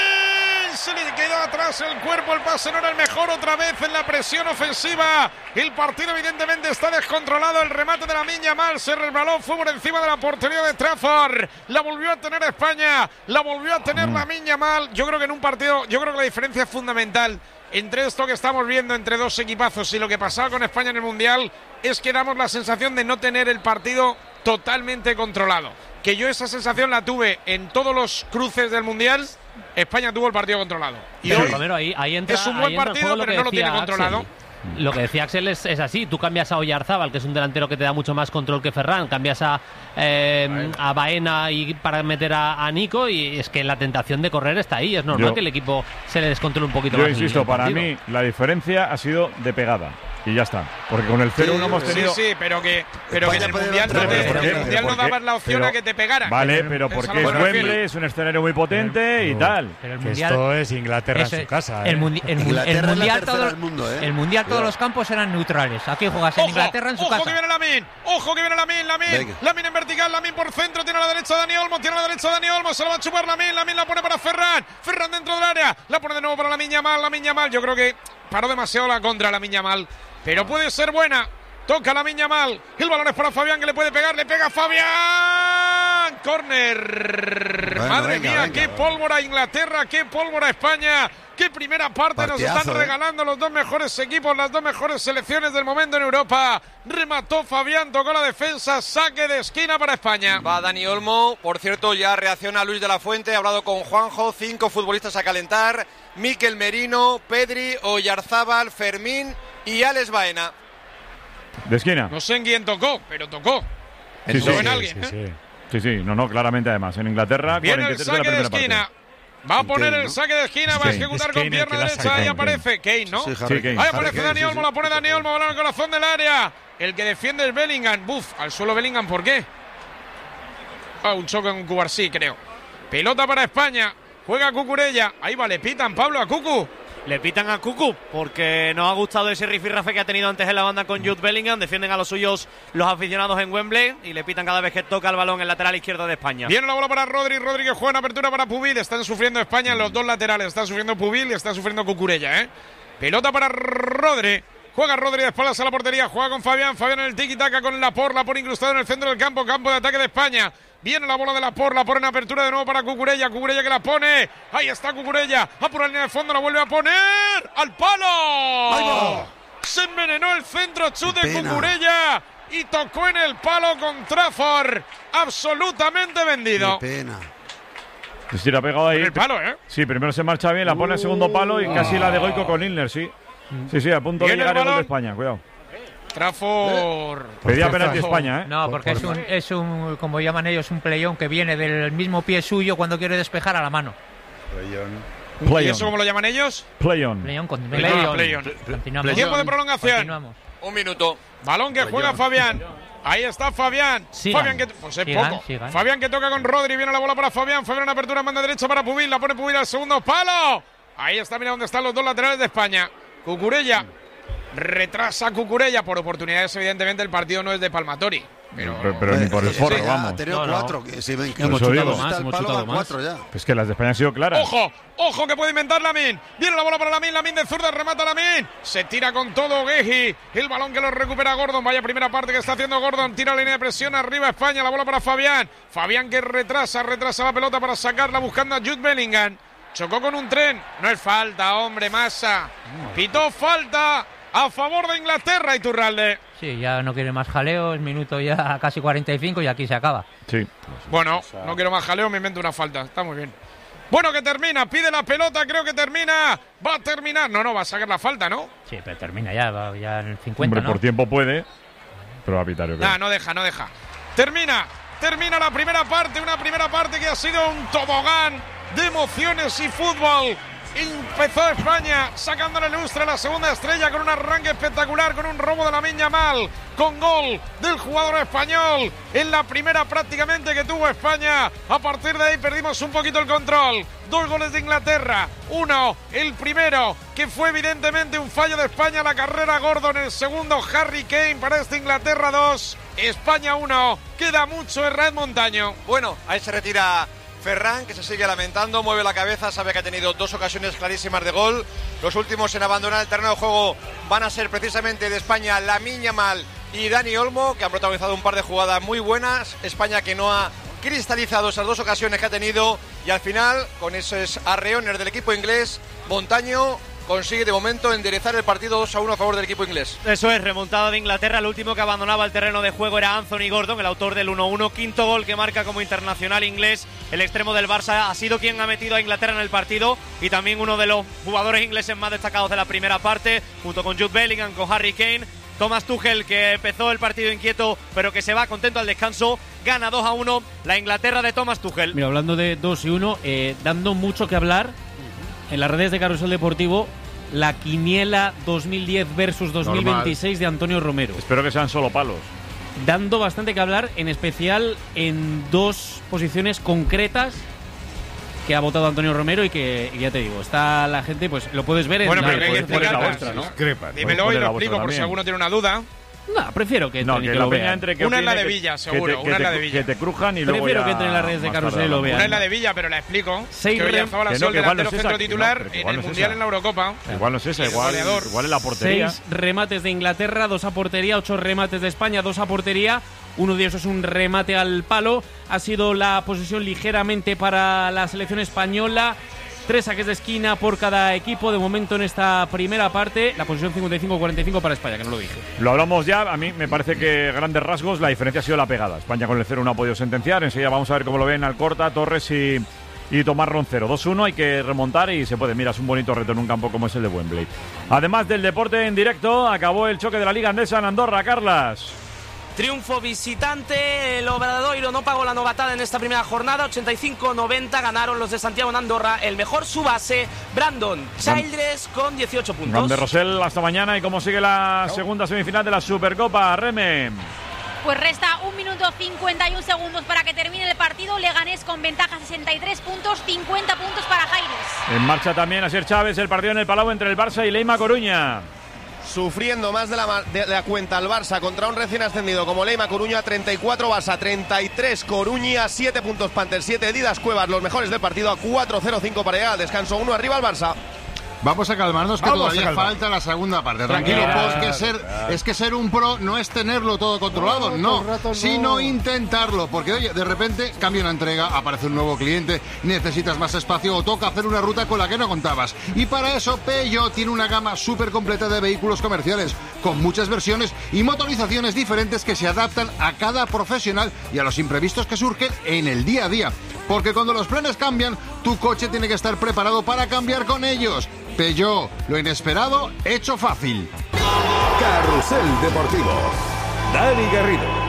Se le quedó atrás el cuerpo, el pase no era el mejor, otra vez en la presión ofensiva. El partido evidentemente está descontrolado, el remate de Lamine Yamal se resbaló, fue por encima de la portería de Trafford. La volvió a tener España, la volvió a tener Mm. Lamine Yamal. Yo creo que en un partido, yo creo que la diferencia es fundamental entre esto que estamos viendo entre dos equipazos y lo que pasaba con España en el Mundial es que damos la sensación de no tener el partido totalmente controlado. Que yo esa sensación la tuve en todos los cruces del Mundial. España tuvo el partido controlado. Y Pero, hoy Romero, ahí, ahí entra, es un buen ahí entra en partido, juego lo pero que no lo tiene decía controlado. Axel. Lo que decía Axel es, es así. Tú cambias a Oyarzábal, que es un delantero que te da mucho más control que Ferran. Cambias a, eh, a Baena y para meter a, a Nico. Y es que la tentación de correr está ahí. Es normal Yo- que el equipo se le descontrole un poquito Yo más. el- insisto, el para partido. mí la diferencia ha sido de pegada. Y ya está. Porque con el cero uno hemos Sí, tenido... sí, pero que, pero que en el España Mundial no, puede te- ganar, en el pero Mundial no ¿por qué? dabas la opción Pero- a que te pegaran. Vale, pero Es a porque lo que es me refiero. Wembley, es un escenario muy potente y tal. Pero el Que mundial. esto es Inglaterra eso en es- su casa, ¿eh? El, mundi- el mu- Inglaterra el es la mundial, tercera todo- del mundo, ¿eh? el mundial todos Cuidado. los campos eran neutrales. Aquí juegas en Ojo, Inglaterra en su ojo casa. que viene Lamine, ojo que viene Lamine, Lamine, Venga. Lamine en vertical, Lamine por centro, tiene a la derecha Dani Olmo, tiene a la derecha Dani Olmo, se lo va a chupar Lamine, Lamine la pone para Ferran, Ferran dentro del área, la pone de nuevo para Lamine Yamal, Lamine Yamal, yo creo que paró demasiado la contra Lamine Yamal, pero puede ser buena. Toca Lamine Yamal, el balón es para Fabián que le puede pegar, le pega Fabián, córner. Bueno, Madre venga, mía, venga, qué venga. pólvora Inglaterra, qué pólvora España, qué primera parte nos Partidazo, están ¿eh? regalando los dos mejores equipos, las dos mejores selecciones del momento en Europa. Remató Fabián, tocó la defensa, saque de esquina para España. Va Dani Olmo, por cierto ya reacciona Luis de la Fuente, ha hablado con Juanjo, cinco futbolistas a calentar, Mikel Merino, Pedri, Oyarzábal, Fermín y Alex Baena. De esquina. No sé en quién tocó, pero tocó. Sí, Tocó sí, en sí, alguien, Sí, ¿eh? sí. Sí, sí, no, no, claramente además. En Inglaterra, Viene el cuarenta y tres de la saque de primera esquina. parte. Va a Sí, poner Kane, el ¿no? saque de esquina, Sí, va a Kane. ejecutar Es con Kane el pierna que la derecha. saca, Ahí Kane. aparece Kane, ¿no? Sí, Sí, Harry, Kane. Ahí Harry aparece Kane, Dani sí, Olmo, sí. la pone Dani Olmo, balón al corazón del área. El que defiende es Bellingham. Buf, al suelo Bellingham, ¿por qué? Ah, un choque con Cubarsí, creo. Pelota para España. Juega Cucurella. Ahí va, le pitan, Pablo, a Cucu. Le pitan a Cucu porque nos ha gustado ese rifirrafe que ha tenido antes en la banda con Jude Bellingham. Defienden a los suyos los aficionados en Wembley y le pitan cada vez que toca el balón en el lateral izquierdo de España. Viene la bola para Rodri. Rodri que juega en apertura para Pubil. Están sufriendo España en los dos laterales. Está sufriendo Pubil y está sufriendo Cucurella, ¿eh? Pelota para Rodri. Juega Rodri de espaldas a la portería. Juega con Fabián. Fabián en el tiki-taka con Laporte. Laporte incrustado en el centro del campo. Campo de ataque de España. Viene la bola de Laporte. Laporte en apertura de nuevo para Cucurella. Cucurella que la pone. Ahí está Cucurella. A por la línea de fondo. La vuelve a poner. ¡Al palo! Se envenenó el centro. Chute de Cucurella. Y tocó en el palo con Trafford. Absolutamente vendido. Qué pena. Sí, la ha pegado ahí. En el palo, ¿eh? Sí, primero se marcha bien, la pone al segundo palo y casi la de Goico con Ilner, sí. Sí, sí, a punto de llegar el gol de España, cuidado. Trafford. Pedía penalti España, ¿eh? No, porque es un, es un, como llaman ellos, un playón que viene del mismo pie suyo cuando quiere despejar a la mano. ¿Y eso cómo lo llaman ellos? Play-on. Play-on. Play-on. Play-on. Continuamos. Tiempo de prolongación. Continuamos. Un minuto. Balón que juega Fabián. Ahí está Fabián. Sigan. Fabián que pues es Sigan, poco. sigan. Fabián que toca con Rodri, viene la bola para Fabián. Fabián en apertura, manda derecha para Pubil, la pone Pubil al segundo palo. Ahí está, mira dónde están los dos laterales de España. Cucurella. Retrasa Cucurella por oportunidades, evidentemente el partido no es de Palmatori. Pero, pero, pero ni por el forro, Sí, vamos. ha tenido No, no. cuatro. Que si ven que Hemos está chutado el más, palo, hemos chutado va más. cuatro ya. Es que las de España han sido claras. ¡Ojo! ¡Ojo que puede inventar Lamin! Viene la bola para Lamin, Lamin de zurda, remata Lamin. Se tira con todo Gueji. El balón que lo recupera Gordon. Vaya primera parte que está haciendo Gordon. Tira la línea de presión arriba España. La bola para Fabián. Fabián que retrasa, retrasa la pelota para sacarla buscando a Jude Bellingham. Chocó con un tren. No es falta, hombre, Massa. Pitó falta a favor de Inglaterra, Iturralde. Sí, ya no quiere más jaleo, es minuto ya casi cuarenta y cinco y aquí se acaba. Sí. Bueno, no quiero más jaleo, me invento una falta. Está muy bien. Bueno, que termina, pide la pelota, creo que termina. Va a terminar. No, no, va a sacar la falta, ¿no? Sí, pero termina ya, va ya en el cincuenta, Hombre, ¿no? por tiempo puede, pero va a pitar, yo creo. Nah, no deja, no deja. Termina, termina la primera parte, una primera parte que ha sido un tobogán de emociones y fútbol. Empezó España sacándole lustre a la segunda estrella con un arranque espectacular, con un robo de Lamine Yamal, con gol del jugador español en la primera prácticamente que tuvo España. A partir de ahí perdimos un poquito el control. Dos goles de Inglaterra, uno, el primero, que fue evidentemente un fallo de España, la carrera Gordon, el segundo Harry Kane para esta Inglaterra dos, España uno, queda mucho en Red Montaño. Bueno, ahí se retira Ferran, que se sigue lamentando, mueve la cabeza, sabe que ha tenido dos ocasiones clarísimas de gol. Los últimos en abandonar el terreno de juego van a ser precisamente de España Lamine Yamal y Dani Olmo, que han protagonizado un par de jugadas muy buenas. España que no ha cristalizado esas dos ocasiones que ha tenido, y al final, con esos arreones del equipo inglés, Montaño consigue de momento enderezar el partido dos a uno a favor del equipo inglés. Eso es, remontada de Inglaterra. El último que abandonaba el terreno de juego era Anthony Gordon, el autor del uno uno. Quinto gol que marca como internacional inglés. El extremo del Barça ha sido quien ha metido a Inglaterra en el partido y también uno de los jugadores ingleses más destacados de la primera parte, junto con Jude Bellingham, con Harry Kane. Thomas Tuchel, que empezó el partido inquieto pero que se va contento al descanso, gana dos a uno la Inglaterra de Thomas Tuchel. Mira, hablando de dos y uno, eh, dando mucho que hablar en las redes de Carrusel Deportivo, la quiniela dos mil diez versus dos mil veintiséis de Antonio Romero. Espero que sean solo palos. Dando bastante que hablar, en especial en dos posiciones concretas que ha votado Antonio Romero y que, y ya te digo, está la gente, pues lo puedes ver en Bueno, la, pero hay que por- por explicar la vuestra, vuestra, ¿no? Dímelo y lo explico por si alguno tiene una duda. No, prefiero que No, entren y que que la lo peña vean. entre que Una es la opine de que- Villa, que te- seguro, que una es te- la de Villa. Que te crujan y luego Prefiero ya que entren en las redes de más Carrusel tarde y lo hablamos. vean. Una es la de Villa, pero la explico. Seis que rem- Oyarzabal ha Que sido no, el que igual no delantero es esa, centro que no, titular pero que en igual el no es Mundial esa. en la Eurocopa. Igual no es esa, El igual, goleador. igual es la portería. Seis remates de Inglaterra, dos a portería, ocho remates de España, dos a portería. Uno de ellos es un remate al palo. Ha sido la posesión ligeramente para la selección española. Tres saques de esquina por cada equipo de momento en esta primera parte. La posición cincuenta y cinco cuarenta y cinco para España, que no lo dije. Lo hablamos ya, a mí me parece que grandes rasgos la diferencia ha sido la pegada. España con el cero no ha podido sentenciar. Enseguida vamos a ver cómo lo ven Alcorta, Torres y, y Tomás Roncero. dos uno, hay que remontar y se puede. Mira, es un bonito reto en un campo como es el de Wembley. Además del deporte en directo, acabó el choque de la Liga Andesa en Andorra, Carlas. Triunfo visitante, el Obradoiro no pagó la novatada en esta primera jornada, ochenta y cinco noventa ganaron los de Santiago en Andorra, el mejor su base, Brandon Childress con dieciocho puntos. Grande Rosell, hasta mañana. ¿Y cómo sigue la segunda semifinal de la Supercopa, Reme? Pues resta un minuto cincuenta y un segundos para que termine el partido. Leganés con ventaja sesenta y tres puntos, cincuenta puntos para Jaires. En marcha también Asier Chávez, el partido en el Palau entre el Barça y Leima Coruña. Sufriendo más de la, de la cuenta el Barça contra un recién ascendido como Leima Coruña, treinta y cuatro Barça, treinta y tres Coruña, siete puntos Panther, siete Didas Cuevas, los mejores del partido a cuatro cero cinco para llegar al descanso, uno arriba al Barça. Vamos a calmarnos que Vamos todavía a calmar. falta la segunda parte. Tranquilo, Tranquilo. porque ser, es que ser un pro no es tenerlo todo controlado, No, no, todo el rato no. sino intentarlo. Porque, oye, de repente cambia una entrega, aparece un nuevo cliente, necesitas más espacio o toca hacer una ruta con la que no contabas. Y para eso, Peugeot tiene una gama súper completa de vehículos comerciales, con muchas versiones y motorizaciones diferentes que se adaptan a cada profesional y a los imprevistos que surgen en el día a día. Porque cuando los planes cambian, tu coche tiene que estar preparado para cambiar con ellos. Peugeot, lo inesperado, hecho fácil. Carrusel Deportivo. Dani Garrido.